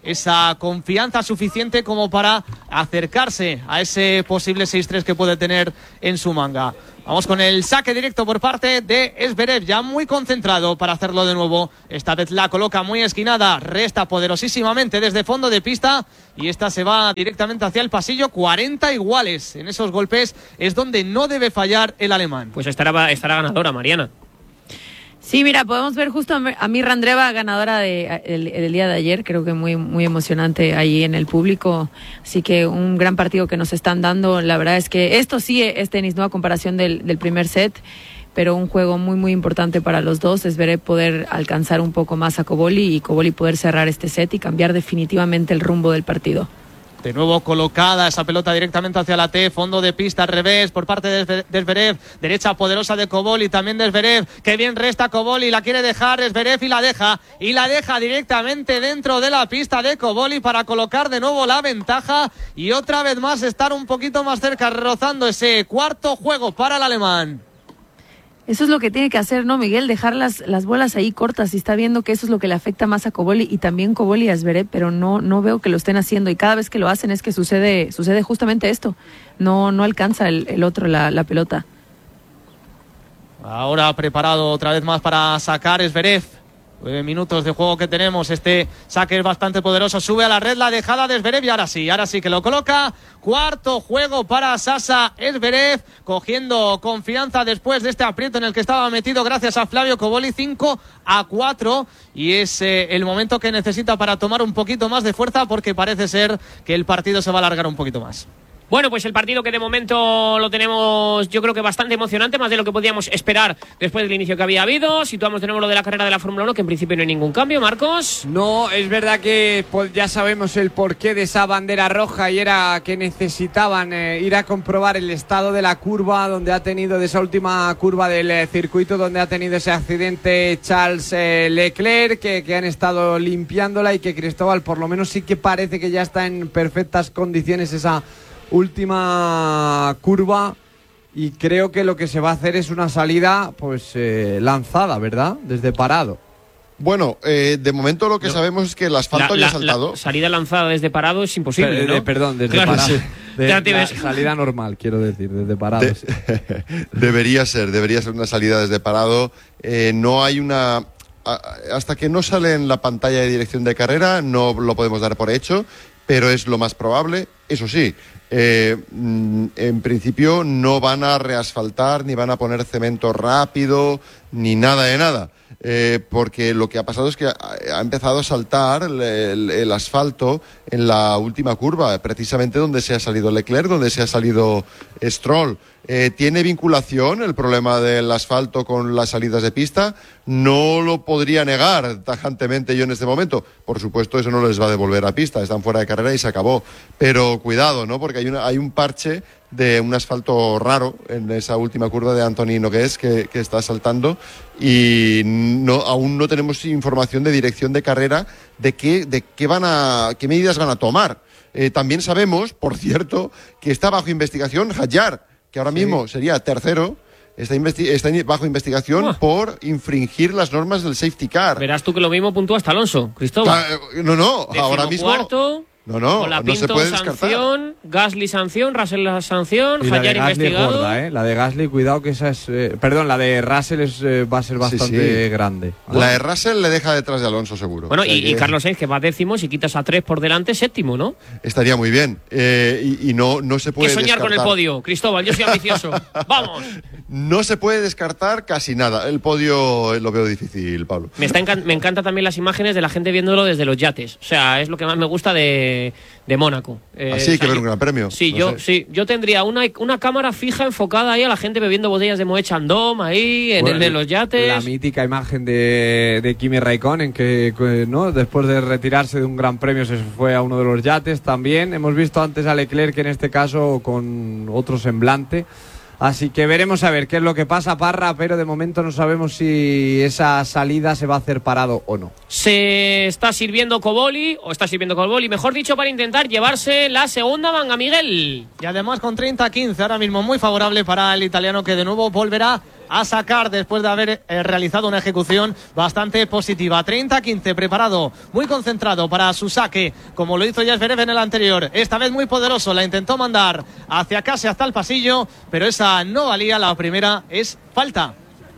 [SPEAKER 2] esa confianza suficiente como para acercarse a ese posible seis tres que puede tener en su manga. Vamos con el saque directo por parte de Zverev, ya muy concentrado para hacerlo de nuevo. Esta vez la coloca muy esquinada, resta poderosísimamente desde fondo de pista y esta se va directamente hacia el pasillo. cuarenta iguales en esos golpes es donde no debe fallar el alemán.
[SPEAKER 1] Pues estará, estará ganadora, Mariana.
[SPEAKER 3] Sí, mira, podemos ver justo a Mirra Andreeva, ganadora de, el, el día de ayer, creo que muy, muy emocionante ahí en el público, así que un gran partido que nos están dando. La verdad es que esto sí es tenis, ¿no? A comparación del, del primer set, pero un juego muy, muy importante para los dos. Es ver poder alcanzar un poco más a Cobolli y Cobolli poder cerrar este set y cambiar definitivamente el rumbo del partido.
[SPEAKER 2] De nuevo colocada esa pelota directamente hacia la T, fondo de pista al revés por parte de Zverev, derecha poderosa de Cobolli, también de Zverev, que bien resta Cobolli, la quiere dejar Zverev y la deja, y la deja directamente dentro de la pista de Cobolli para colocar de nuevo la ventaja y otra vez más estar un poquito más cerca, rozando ese cuarto juego para el alemán.
[SPEAKER 3] Eso es lo que tiene que hacer, ¿no, Miguel? Dejar las, las bolas ahí cortas, y está viendo que eso es lo que le afecta más a Cobolli y también Cobolli a Zverev, pero no, no veo que lo estén haciendo, y cada vez que lo hacen es que sucede, sucede justamente esto. No, no alcanza el, el otro la, la pelota.
[SPEAKER 2] Ahora preparado otra vez más para sacar Zverev. Nueve minutos de juego que tenemos. Este saque es bastante poderoso. Sube a la red la dejada de Zverev y ahora sí, ahora sí que lo coloca. Cuarto juego para Sasa Zverev, cogiendo confianza después de este aprieto en el que estaba metido gracias a Flavio Cobolli. Cinco a cuatro y es eh, el momento que necesita para tomar un poquito más de fuerza, porque parece ser que el partido se va a alargar un poquito más.
[SPEAKER 1] Bueno, pues el partido que de momento lo tenemos, yo creo que bastante emocionante, más de lo que podíamos esperar después del inicio que había habido. Situamos de nuevo lo de la carrera de la Fórmula uno, que en principio no hay ningún cambio, Marcos.
[SPEAKER 4] No, es verdad que pues, ya sabemos el porqué de esa bandera roja, y era que necesitaban eh, ir a comprobar el estado de la curva, donde ha tenido, de esa última curva del eh, circuito, donde ha tenido ese accidente Charles eh, Leclerc, que, que han estado limpiándola, y que Cristóbal por lo menos sí que parece que ya está en perfectas condiciones esa última curva, y creo que lo que se va a hacer es una salida pues eh, lanzada, ¿verdad? Desde parado.
[SPEAKER 5] Bueno, eh, de momento lo que no. sabemos es que el asfalto
[SPEAKER 1] la,
[SPEAKER 5] ya
[SPEAKER 1] la,
[SPEAKER 5] ha saltado.
[SPEAKER 1] La salida lanzada desde parado es imposible,
[SPEAKER 4] Pero,
[SPEAKER 1] ¿no?
[SPEAKER 4] De, perdón, desde
[SPEAKER 1] claro,
[SPEAKER 4] parado.
[SPEAKER 1] Sí.
[SPEAKER 4] De,
[SPEAKER 1] ya
[SPEAKER 4] la salida normal, quiero decir, desde parado.
[SPEAKER 5] De, debería ser, debería ser una salida desde parado. Eh, no hay una... Hasta que no sale en la pantalla de dirección de carrera no lo podemos dar por hecho, pero es lo más probable. Eso sí, eh, en principio no van a reasfaltar ni van a poner cemento rápido ni nada de nada, eh, porque lo que ha pasado es que ha, ha empezado a saltar el, el, el asfalto en la última curva, precisamente donde se ha salido Leclerc, donde se ha salido Stroll. Eh, ¿Tiene vinculación el problema del asfalto con las salidas de pista? No lo podría negar tajantemente yo en este momento. Por supuesto, eso no les va a devolver a pista, están fuera de carrera y se acabó. Pero cuidado, ¿no? Porque hay, una, hay un parche de un asfalto raro en esa última curva de Anthony Nogués que, que está saltando, y no, aún no tenemos información de dirección de carrera de qué, de qué, van a, qué medidas van a tomar. Eh, también sabemos, por cierto, que está bajo investigación Hadjar, que ahora mismo sí. sería tercero, está, investi- está bajo investigación oh. por infringir las normas del safety car.
[SPEAKER 1] Verás tú que lo mismo puntúa hasta Alonso, Cristóbal.
[SPEAKER 5] Ah, no, no,
[SPEAKER 1] Décimo
[SPEAKER 5] ahora mismo...
[SPEAKER 1] Cuarto,
[SPEAKER 5] no, no,
[SPEAKER 1] Colapinto,
[SPEAKER 5] no se puede descartar.
[SPEAKER 1] Sanción, Gasly sanción, Russell sanción,
[SPEAKER 4] y la
[SPEAKER 1] Hadjar
[SPEAKER 4] de Gasly
[SPEAKER 1] investigado.
[SPEAKER 4] es gorda, ¿eh? La de Gasly, cuidado que esa es... Eh, perdón, la de Russell es, eh, va a ser bastante sí, sí. grande. ¿Vale?
[SPEAKER 5] La de Russell le deja detrás de Alonso, seguro.
[SPEAKER 1] Bueno,
[SPEAKER 5] o sea,
[SPEAKER 1] y,
[SPEAKER 5] que...
[SPEAKER 1] y Carlos Sainz, que va décimo, si quitas a tres por delante, séptimo, ¿no?
[SPEAKER 5] Estaría muy bien. Eh, y, y no, no se puede
[SPEAKER 1] que soñar
[SPEAKER 5] descartar.
[SPEAKER 1] con el podio, Cristóbal, yo soy ambicioso. ¡Vamos!
[SPEAKER 5] No se puede descartar casi nada. El podio lo veo difícil, Pablo.
[SPEAKER 1] Me, está encan- me encantan también las imágenes de la gente viéndolo desde los yates. O sea, es lo que más me gusta de, de Mónaco. Eh,
[SPEAKER 5] Así hay
[SPEAKER 1] o sea,
[SPEAKER 5] que ver
[SPEAKER 1] yo,
[SPEAKER 5] un gran premio.
[SPEAKER 1] Sí,
[SPEAKER 5] no
[SPEAKER 1] yo
[SPEAKER 5] sé.
[SPEAKER 1] sí, yo tendría una, una cámara fija enfocada ahí a la gente bebiendo botellas de Moet Chandon ahí en
[SPEAKER 4] bueno,
[SPEAKER 1] el de los yates.
[SPEAKER 4] La mítica imagen de, de Kimi Raikkonen, que, que no después de retirarse de un gran premio se fue a uno de los yates también. Hemos visto antes a Leclerc, en este caso con otro semblante. Así que veremos a ver qué es lo que pasa, Parra, pero de momento no sabemos si esa salida se va a hacer parado o no.
[SPEAKER 1] Se está sirviendo Cobolli, o está sirviendo Cobolli, mejor dicho, para intentar llevarse la segunda manga, Miguel.
[SPEAKER 2] Y además con treinta a quince, ahora mismo muy favorable para el italiano, que de nuevo volverá a sacar después de haber eh, realizado una ejecución bastante positiva. treinta a quince, preparado, muy concentrado para su saque, como lo hizo ya Zverev en el anterior. Esta vez muy poderoso, la intentó mandar hacia casi hasta el pasillo, pero esa no valía. La primera es falta.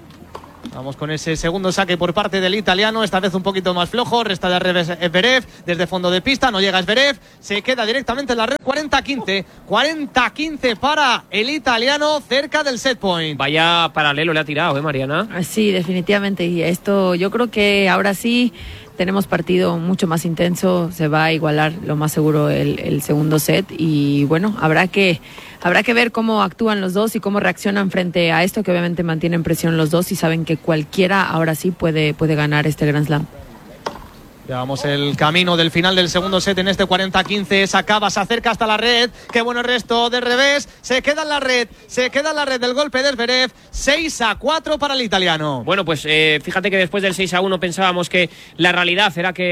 [SPEAKER 2] Vamos con ese segundo saque por parte del italiano, esta vez un poquito más flojo, resta de revés Zverev, desde fondo de pista, no llega Zverev, se queda directamente en la red. Cuarenta a quince, cuarenta a quince para el italiano, cerca del set point.
[SPEAKER 1] Vaya paralelo le ha tirado, ¿eh, Mariana?
[SPEAKER 3] Sí, definitivamente, y esto yo creo que ahora sí tenemos partido mucho más intenso, se va a igualar lo más seguro el, el segundo set, y bueno, habrá que habrá que ver cómo actúan los dos y cómo reaccionan frente a esto, que obviamente mantienen presión los dos y saben que cualquiera ahora sí puede, puede ganar este Grand Slam.
[SPEAKER 2] Llevamos el camino del final del segundo set en este cuarenta a quince. Se acaba, se acerca hasta la red. Qué bueno resto de revés. Se queda en la red. Se queda en la red del golpe de Zverev. seis a cuatro para el italiano.
[SPEAKER 1] Bueno, pues eh, fíjate que después del seis a uno pensábamos que la realidad era que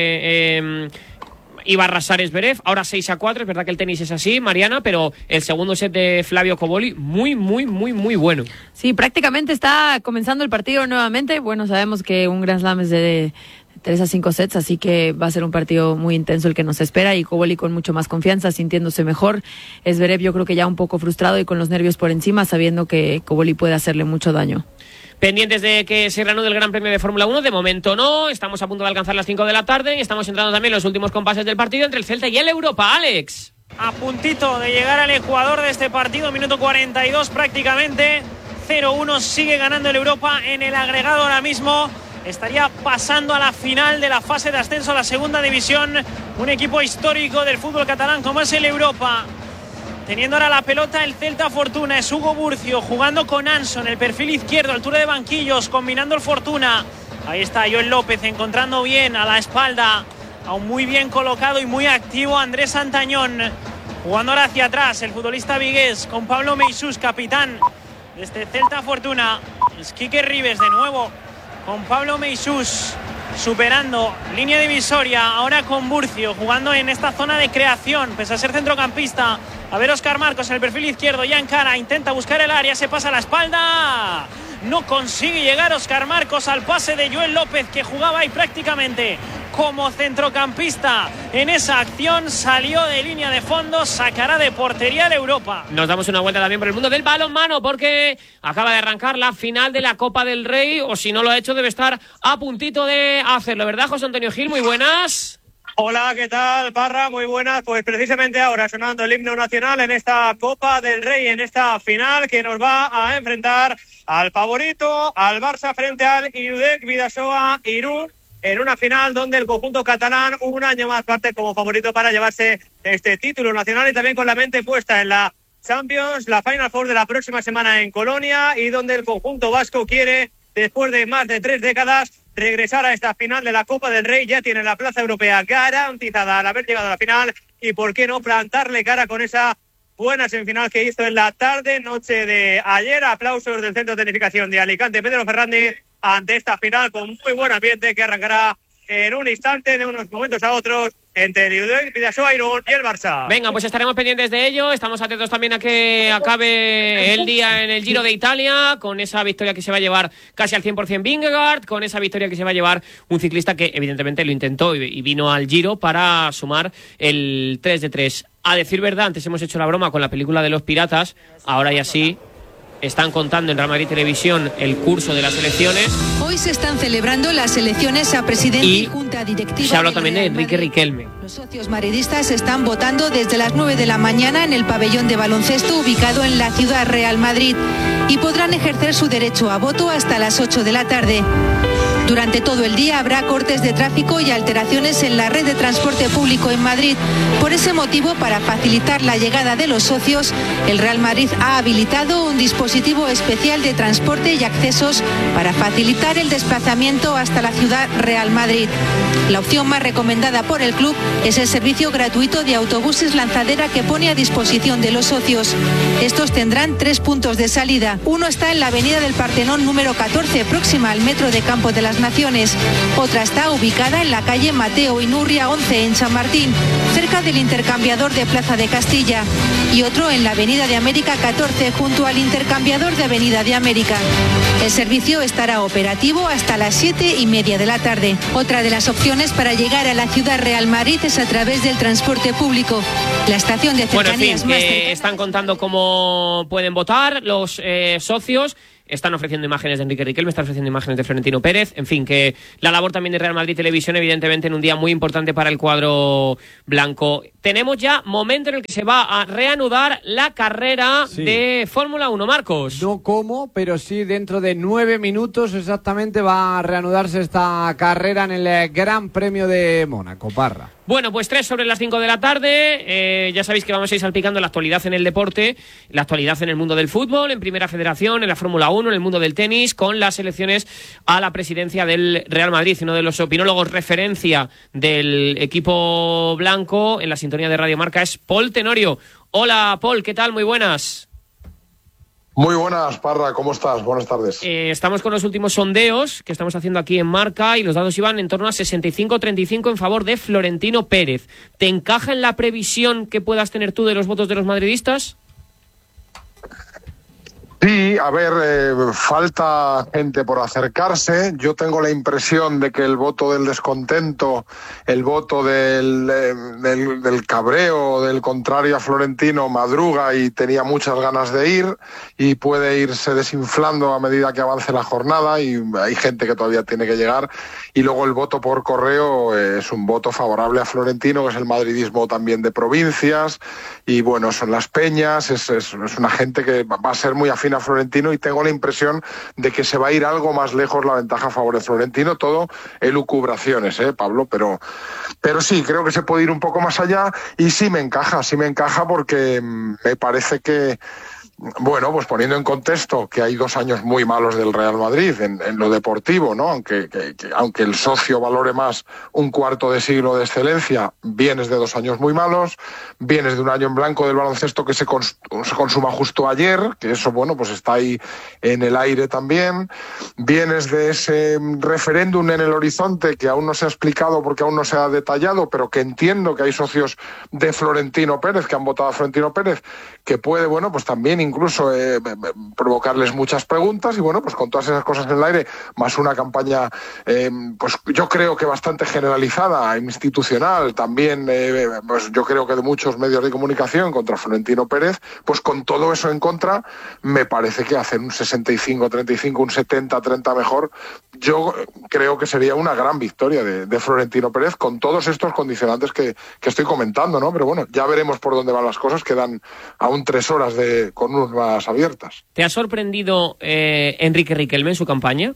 [SPEAKER 1] eh, iba a arrasar Zverev. Ahora seis a cuatro. Es verdad que el tenis es así, Mariana, pero el segundo set de Flavio Cobolli muy, muy, muy, muy bueno.
[SPEAKER 3] Sí, prácticamente está comenzando el partido nuevamente. Bueno, sabemos que un Grand Slam es de tres a cinco sets, así que va a ser un partido muy intenso el que nos espera, y Cobolli con mucho más confianza, sintiéndose mejor. Zverev yo creo que ya un poco frustrado y con los nervios por encima, sabiendo que Cobolli puede hacerle mucho daño.
[SPEAKER 1] Pendientes de que se reanude el Gran Premio de Fórmula uno, de momento no, estamos a punto de alcanzar las cinco de la tarde y estamos entrando también en los últimos compases del partido entre el Celta y el Europa. Alex.
[SPEAKER 6] A puntito de llegar al ecuador de este partido, minuto cuarenta y dos prácticamente, cero uno, sigue ganando el Europa en el agregado ahora mismo. Estaría pasando a la final de la fase de ascenso a la segunda división. Un equipo histórico del fútbol catalán como es el Europa. Teniendo ahora la pelota el Celta Fortuna. Es Hugo Burcio jugando con Anson. El perfil izquierdo, altura de banquillos, combinando el Fortuna. Ahí está Joel López encontrando bien a la espalda. Aún muy bien colocado y muy activo Andrés Santañón. Jugando ahora hacia atrás el futbolista vigués con Pablo Meixús, capitán de este Celta Fortuna. Es Quique Ribes de nuevo con Pablo Meixús, superando línea divisoria, ahora con Burcio, jugando en esta zona de creación, pese a ser centrocampista. A ver Óscar Marcos en el perfil izquierdo, ya encara, intenta buscar el área, se pasa a la espalda. No consigue llegar Óscar Marcos al pase de Joel López, que jugaba ahí prácticamente como centrocampista en esa acción. Salió de línea de fondo, sacará de portería de Europa.
[SPEAKER 1] Nos damos una vuelta también por el mundo del balonmano, porque acaba de arrancar la final de la Copa del Rey, o si no lo ha hecho debe estar a puntito de hacerlo, ¿verdad, José Antonio Gil? Muy buenas.
[SPEAKER 14] Hola, ¿qué tal, Parra? Muy buenas. Pues precisamente ahora sonando el himno nacional en esta Copa del Rey, en esta final que nos va a enfrentar al favorito, al Barça frente al Irudek Bidasoa Irún, en una final donde el conjunto catalán un año más parte como favorito para llevarse este título nacional, y también con la mente puesta en la Champions, la Final Four de la próxima semana en Colonia, y donde el conjunto vasco quiere, después de más de tres décadas, regresar a esta final de la Copa del Rey. Ya tiene la plaza europea garantizada al haber llegado a la final, y por qué no plantarle cara con esa buena semifinal que hizo en la tarde, noche de ayer. Aplausos del Centro de Tecnificación de Alicante, Pedro Fernández, ante esta final con muy buen ambiente que arrancará en un instante, de unos momentos a otros, entre el Irudek Bidasoa Irún y el Barça.
[SPEAKER 1] Venga, pues estaremos pendientes de ello. Estamos atentos también a que acabe el día en el Giro de Italia, con esa victoria que se va a llevar casi al cien por ciento Vingegaard, con esa victoria que se va a llevar un ciclista que evidentemente lo intentó y vino al Giro para sumar el tres de tres. A decir verdad, antes hemos hecho la broma con la película de los piratas, ahora ya sí están contando en Real Madrid Televisión el curso de las elecciones.
[SPEAKER 15] Hoy se están celebrando las elecciones a presidente y, y junta directiva.
[SPEAKER 1] Se habla también de Enrique Riquelme.
[SPEAKER 15] Los socios madridistas están votando desde las nueve de la mañana en el pabellón de baloncesto ubicado en la ciudad Real Madrid, y podrán ejercer su derecho a voto hasta las ocho de la tarde. Durante todo el día habrá cortes de tráfico y alteraciones en la red de transporte público en Madrid. Por ese motivo, para facilitar la llegada de los socios, el Real Madrid ha habilitado un dispositivo especial de transporte y accesos para facilitar el desplazamiento hasta la ciudad Real Madrid. La opción más recomendada por el club es el servicio gratuito de autobuses lanzadera que pone a disposición de los socios. Estos tendrán tres puntos de salida. Uno está en la avenida del Partenón número catorce, próxima al metro de Campo de las las Naciones. Otra está ubicada en la calle Mateo Inurria once en Chamartín, cerca del intercambiador de Plaza de Castilla, y otro en la Avenida de América catorce, junto al intercambiador de Avenida de América. El servicio estará operativo hasta las siete y media de la tarde. Otra de las opciones para llegar a la Ciudad Real Madrid es a través del transporte público. La estación de cercanías
[SPEAKER 1] bueno, en fin,
[SPEAKER 15] más
[SPEAKER 1] que
[SPEAKER 15] cercana...
[SPEAKER 1] están contando cómo pueden votar los eh, socios. Están ofreciendo imágenes de Enrique Riquelme, están ofreciendo imágenes de Florentino Pérez. En fin, que la labor también de Real Madrid Televisión, evidentemente, en un día muy importante para el cuadro blanco. Tenemos ya momento en el que se va a reanudar la carrera sí. de Fórmula uno, Marcos.
[SPEAKER 4] No cómo, pero sí dentro de nueve minutos exactamente va a reanudarse esta carrera en el Gran Premio de Mónaco, Parra.
[SPEAKER 1] Bueno, pues tres sobre las cinco de la tarde. Eh, ya sabéis que vamos a ir salpicando la actualidad en el deporte, la actualidad en el mundo del fútbol, en Primera Federación, en la Fórmula uno, en el mundo del tenis, con las elecciones a la presidencia del Real Madrid. Uno de los opinólogos referencia del equipo blanco en la sintonía de Radio Marca es Paul Tenorio. Hola, Paul, ¿qué tal? Muy buenas.
[SPEAKER 16] Muy buenas, Parra, ¿cómo estás? Buenas tardes.
[SPEAKER 1] Eh, estamos con los últimos sondeos que estamos haciendo aquí en Marca y los datos iban en torno a sesenta y cinco a treinta y cinco en favor de Florentino Pérez. ¿Te encaja en la previsión que puedas tener tú de los votos de los madridistas?
[SPEAKER 16] Sí, a ver, eh, falta gente por acercarse. Yo tengo la impresión de que el voto del descontento, el voto del, eh, del, del cabreo, del contrario a Florentino, madruga y tenía muchas ganas de ir y puede irse desinflando a medida que avance la jornada y hay gente que todavía tiene que llegar. Y luego el voto por correo eh, es un voto favorable a Florentino, que es el madridismo también de provincias y bueno, son las peñas, es, es, es una gente que va a ser muy afín a Florentino y tengo la impresión de que se va a ir algo más lejos la ventaja a favor de Florentino, todo elucubraciones, ¿eh, Pablo? Pero, pero sí, creo que se puede ir un poco más allá y sí me encaja, sí me encaja porque me parece que bueno, pues poniendo en contexto que hay dos años muy malos del Real Madrid en, en lo deportivo, ¿no? Aunque, que, que, aunque el socio valore más un cuarto de siglo de excelencia, vienes de dos años muy malos, vienes de un año en blanco del baloncesto que se, cons, se consuma justo ayer, que eso, bueno, pues está ahí en el aire también, vienes de ese referéndum en el horizonte que aún no se ha explicado porque aún no se ha detallado, pero que entiendo que hay socios de Florentino Pérez que han votado a Florentino Pérez, que puede, bueno, pues también incluso eh, provocarles muchas preguntas y bueno, pues con todas esas cosas en el aire, más una campaña eh, pues yo creo que bastante generalizada, institucional, también eh, pues yo creo que de muchos medios de comunicación contra Florentino Pérez, pues con todo eso en contra, me parece que hacer un sesenta y cinco treinta y cinco, un setenta treinta mejor, yo creo que sería una gran victoria de, de Florentino Pérez con todos estos condicionantes que, que estoy comentando, ¿no? Pero bueno, ya veremos por dónde van las cosas, quedan aún tres horas de con urnas abiertas.
[SPEAKER 1] ¿Te ha sorprendido eh, Enrique Riquelme en su campaña?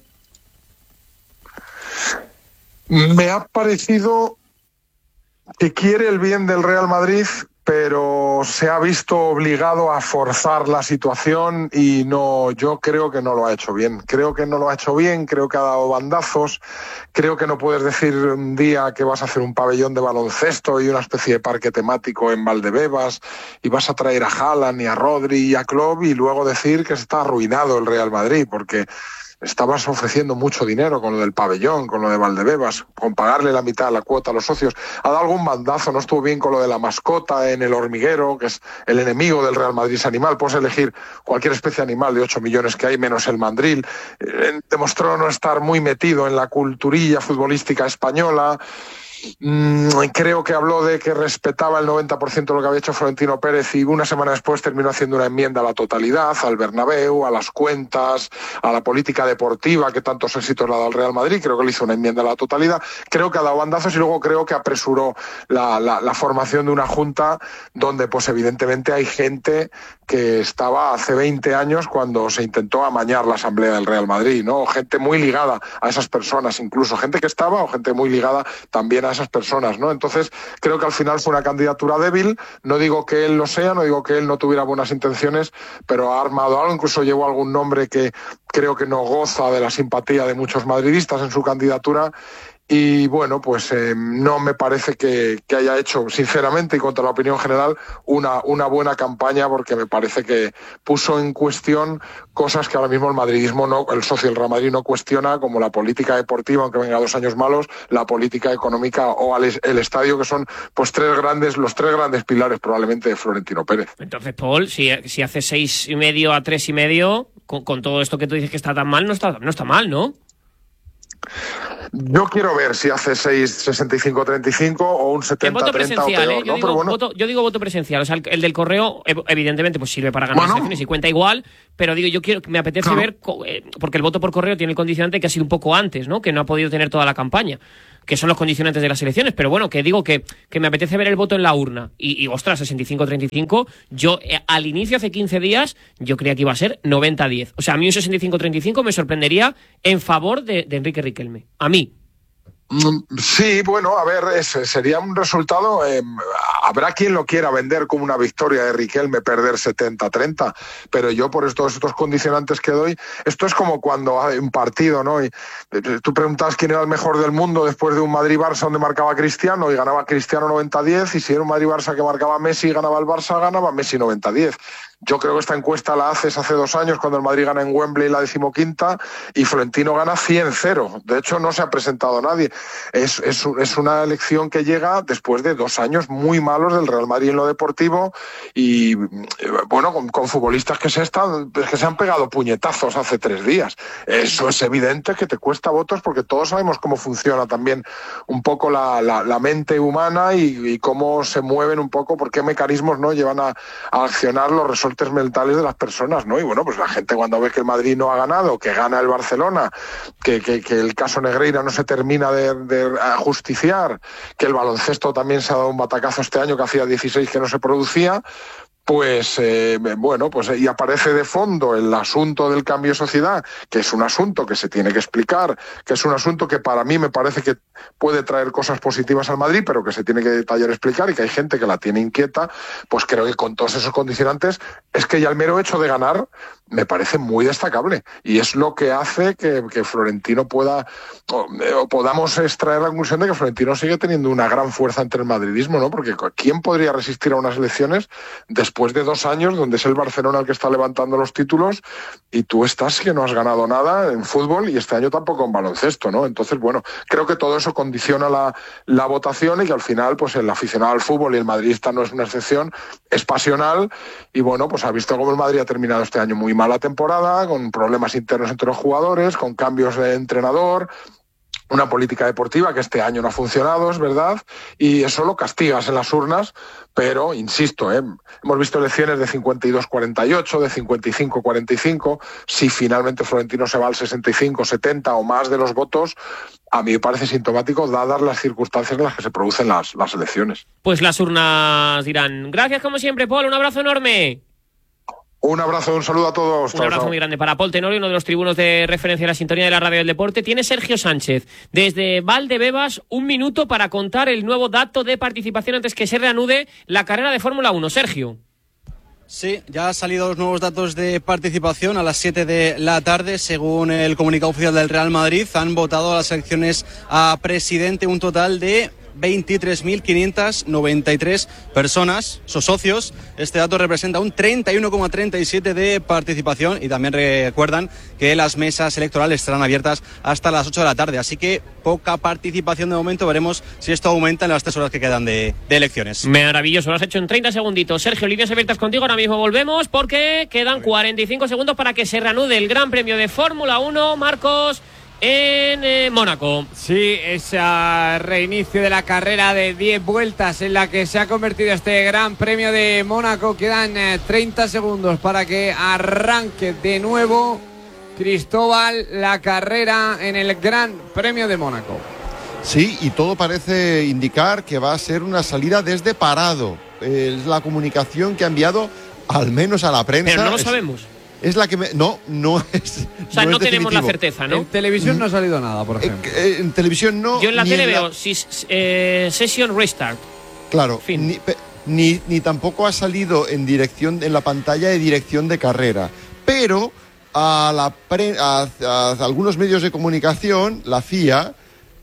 [SPEAKER 16] Me ha parecido que quiere el bien del Real Madrid, pero se ha visto obligado a forzar la situación y no, yo creo que no lo ha hecho bien. Creo que no lo ha hecho bien, creo que ha dado bandazos, creo que no puedes decir un día que vas a hacer un pabellón de baloncesto y una especie de parque temático en Valdebebas y vas a traer a Haaland y a Rodri y a Klopp y luego decir que está arruinado el Real Madrid, porque estabas ofreciendo mucho dinero con lo del pabellón, con lo de Valdebebas, con pagarle la mitad de la cuota a los socios. Ha dado algún bandazo, no estuvo bien con lo de la mascota en el hormiguero, que es el enemigo del Real Madrid, ese animal. Puedes elegir cualquier especie de animal de ocho millones que hay, menos el mandril. Eh, demostró no estar muy metido en la culturilla futbolística española. Mm, creo que habló de que respetaba el noventa por ciento de lo que había hecho Florentino Pérez y una semana después terminó haciendo una enmienda a la totalidad, al Bernabéu, a las cuentas, a la política deportiva que tantos éxitos le ha dado al Real Madrid. Creo que le hizo una enmienda a la totalidad. Creo que ha dado bandazos y luego creo que apresuró la, la, la formación de una junta donde pues evidentemente hay gente que estaba hace veinte años cuando se intentó amañar la asamblea del Real Madrid, ¿no? Gente muy ligada a esas personas, incluso gente que estaba o gente muy ligada también a esas personas, ¿no? Entonces creo que al final fue una candidatura débil. No digo que él lo sea, no digo que él no tuviera buenas intenciones, pero ha armado algo, incluso llevó algún nombre que creo que no goza de la simpatía de muchos madridistas en su candidatura. y bueno, pues eh, no me parece que, que haya hecho, sinceramente y contra la opinión general, una, una buena campaña, porque me parece que puso en cuestión cosas que ahora mismo el madridismo, no, el socio del Real Madrid no cuestiona, como la política deportiva, aunque venga dos años malos, la política económica o el, el estadio, que son pues tres grandes, los tres grandes pilares probablemente de Florentino Pérez.
[SPEAKER 1] Entonces, Paul, si, si hace seis y medio a tres y medio, con, con todo esto que tú dices que está tan mal, no está, no está mal, ¿no?
[SPEAKER 16] Yo quiero ver si hace seis, sesenta y cinco, treinta y cinco o un setenta, treinta o peor,
[SPEAKER 1] ¿eh? Yo,
[SPEAKER 16] ¿no?
[SPEAKER 1] digo,
[SPEAKER 16] Pero bueno.
[SPEAKER 1] voto, yo digo voto presencial. O sea, el, el del correo, evidentemente, pues sirve para ganar
[SPEAKER 16] Bueno.
[SPEAKER 1] las elecciones y cuenta igual. Pero digo, yo quiero, me apetece
[SPEAKER 16] Claro.
[SPEAKER 1] ver, eh, porque el voto por correo tiene el condicionante que ha sido un poco antes, ¿no? Que no ha podido tener toda la campaña, que son los condicionantes de las elecciones. Pero bueno, que digo que, que me apetece ver el voto en la urna. Y, y ostras, sesenta y cinco treinta y cinco, yo eh, al inicio, hace quince días, yo creía que iba a ser noventa diez. O sea, a mí un sesenta y cinco treinta y cinco me sorprendería en favor de, de Enrique Riquelme. A mí.
[SPEAKER 16] Sí, bueno, a ver, ese sería un resultado, eh, habrá quien lo quiera vender como una victoria de Riquelme perder setenta treinta, pero yo por estos, estos condicionantes que doy, esto es como cuando hay un partido, ¿no? Y eh, tú preguntas quién era el mejor del mundo después de un Madrid-Barça donde marcaba Cristiano y ganaba Cristiano noventa diez, y si era un Madrid-Barça que marcaba Messi y ganaba el Barça, ganaba Messi noventa diez. Yo creo que esta encuesta la haces hace dos años cuando el Madrid gana en Wembley la decimoquinta y Florentino gana cien cero. De hecho, no se ha presentado nadie. Es, es, es una elección que llega después de dos años muy malos del Real Madrid en lo deportivo y, bueno, con, con futbolistas que se, están, que se han pegado puñetazos hace tres días. Eso es evidente que te cuesta votos porque todos sabemos cómo funciona también un poco la, la, la mente humana y, y cómo se mueven un poco, por qué mecanismos no llevan a, a accionar los resortes mentales de las personas, ¿no? Y bueno, pues la gente cuando ve que el Madrid no ha ganado, que gana el Barcelona, que, que, que el caso Negreira no se termina de, de justiciar, que el baloncesto también se ha dado un batacazo este año que hacía dieciséis que no se producía, pues eh, bueno, pues y aparece de fondo el asunto del cambio de sociedad, que es un asunto que se tiene que explicar, que es un asunto que para mí me parece que puede traer cosas positivas al Madrid, pero que se tiene que detallar, explicar, y que hay gente que la tiene inquieta. Pues creo que con todos esos condicionantes es que ya el mero hecho de ganar me parece muy destacable y es lo que hace que, que Florentino pueda o, o podamos extraer la conclusión de que Florentino sigue teniendo una gran fuerza entre el madridismo, ¿no? Porque ¿quién podría resistir a unas elecciones después de dos años donde es el Barcelona el que está levantando los títulos y tú estás que no has ganado nada en fútbol y este año tampoco en baloncesto, ¿no? Entonces, bueno, creo que todo eso condiciona la, la votación y que al final, pues el aficionado al fútbol y el madridista no es una excepción, es pasional y bueno, pues ha visto cómo el Madrid ha terminado este año muy mala temporada, con problemas internos entre los jugadores, con cambios de entrenador, una política deportiva que este año no ha funcionado, es verdad, y eso lo castigas en las urnas, pero, insisto, ¿eh? hemos visto elecciones de cincuenta y dos cuarenta y ocho, de cincuenta y cinco cuarenta y cinco, si finalmente Florentino se va al sesenta y cinco setenta o más de los votos, a mí me parece sintomático dadas las circunstancias en las que se producen las, las elecciones.
[SPEAKER 1] Pues las urnas dirán. Gracias como siempre, Paul, un abrazo enorme.
[SPEAKER 16] Un abrazo, un saludo a todos.
[SPEAKER 1] Un
[SPEAKER 16] chao,
[SPEAKER 1] abrazo
[SPEAKER 16] chao.
[SPEAKER 1] muy grande para Paul Tenorio, uno de los tribunos de referencia de la sintonía de la radio del deporte. Tiene Sergio Sánchez desde Valdebebas un minuto para contar el nuevo dato de participación antes que se reanude la carrera de Fórmula uno. Sergio.
[SPEAKER 17] Sí, ya han salido los nuevos datos de participación a las siete de la tarde. Según el comunicado oficial del Real Madrid, han votado a las elecciones a presidente un total de veintitrés mil quinientas noventa y tres personas, sus socios. Este dato representa un treinta y uno coma treinta y siete de participación y también recuerdan que las mesas electorales estarán abiertas hasta las ocho de la tarde, así que poca participación de momento. Veremos si esto aumenta en las tres horas que quedan de, de elecciones.
[SPEAKER 1] Maravilloso, lo has hecho en treinta segunditos. Sergio, líneas abiertas contigo, ahora mismo volvemos porque quedan cuarenta y cinco segundos para que se reanude el Gran Premio de Fórmula uno. Marcos, en eh, Mónaco.
[SPEAKER 4] Sí, ese reinicio de la carrera de diez vueltas en la que se ha convertido este Gran Premio de Mónaco. Quedan eh, treinta segundos para que arranque de nuevo, Cristóbal, la carrera en el Gran Premio de Mónaco.
[SPEAKER 5] Sí, y todo parece indicar que va a ser una salida desde parado. Es la comunicación que ha enviado al menos a la prensa.
[SPEAKER 1] Pero no lo
[SPEAKER 5] es...
[SPEAKER 1] sabemos.
[SPEAKER 5] Es la que me... No, no es...
[SPEAKER 1] O sea, no,
[SPEAKER 5] no
[SPEAKER 1] tenemos la
[SPEAKER 5] definitivo.
[SPEAKER 1] certeza, ¿no?
[SPEAKER 4] En televisión no ha salido nada, por ejemplo.
[SPEAKER 5] Eh, eh, en televisión no.
[SPEAKER 1] Yo en la
[SPEAKER 5] ni
[SPEAKER 1] tele
[SPEAKER 5] en la...
[SPEAKER 1] veo si, eh, Session Restart.
[SPEAKER 5] Claro, ni, pe- ni, ni tampoco ha salido en dirección en la pantalla de dirección de carrera. Pero a, la pre- a, a algunos medios de comunicación, la F I A,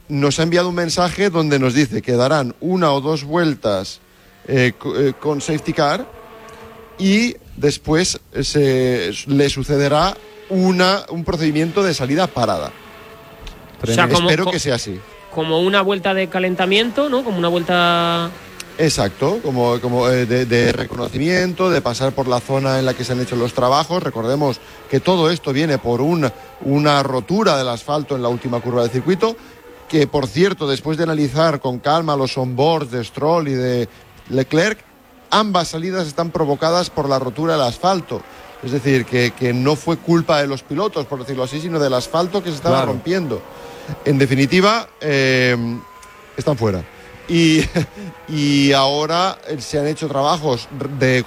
[SPEAKER 5] nos ha enviado un mensaje donde nos dice que darán una o dos vueltas eh, eh, con safety car y después se, le sucederá una, un procedimiento de salida parada.
[SPEAKER 1] O sea, como,
[SPEAKER 5] espero
[SPEAKER 1] co-
[SPEAKER 5] que sea así.
[SPEAKER 1] Como una vuelta de calentamiento, ¿no? Como una vuelta...
[SPEAKER 5] Exacto, como, como eh, de, de reconocimiento, de pasar por la zona en la que se han hecho los trabajos. Recordemos que todo esto viene por un, una rotura del asfalto en la última curva del circuito, que por cierto, después de analizar con calma los onboards de Stroll y de Leclerc, ambas salidas están provocadas por la rotura del asfalto. Es decir, que, que no fue culpa de los pilotos, por decirlo así, sino del asfalto que se estaba
[SPEAKER 4] Claro.
[SPEAKER 5] rompiendo. En definitiva, eh, están fuera. Y, y ahora se han hecho trabajos de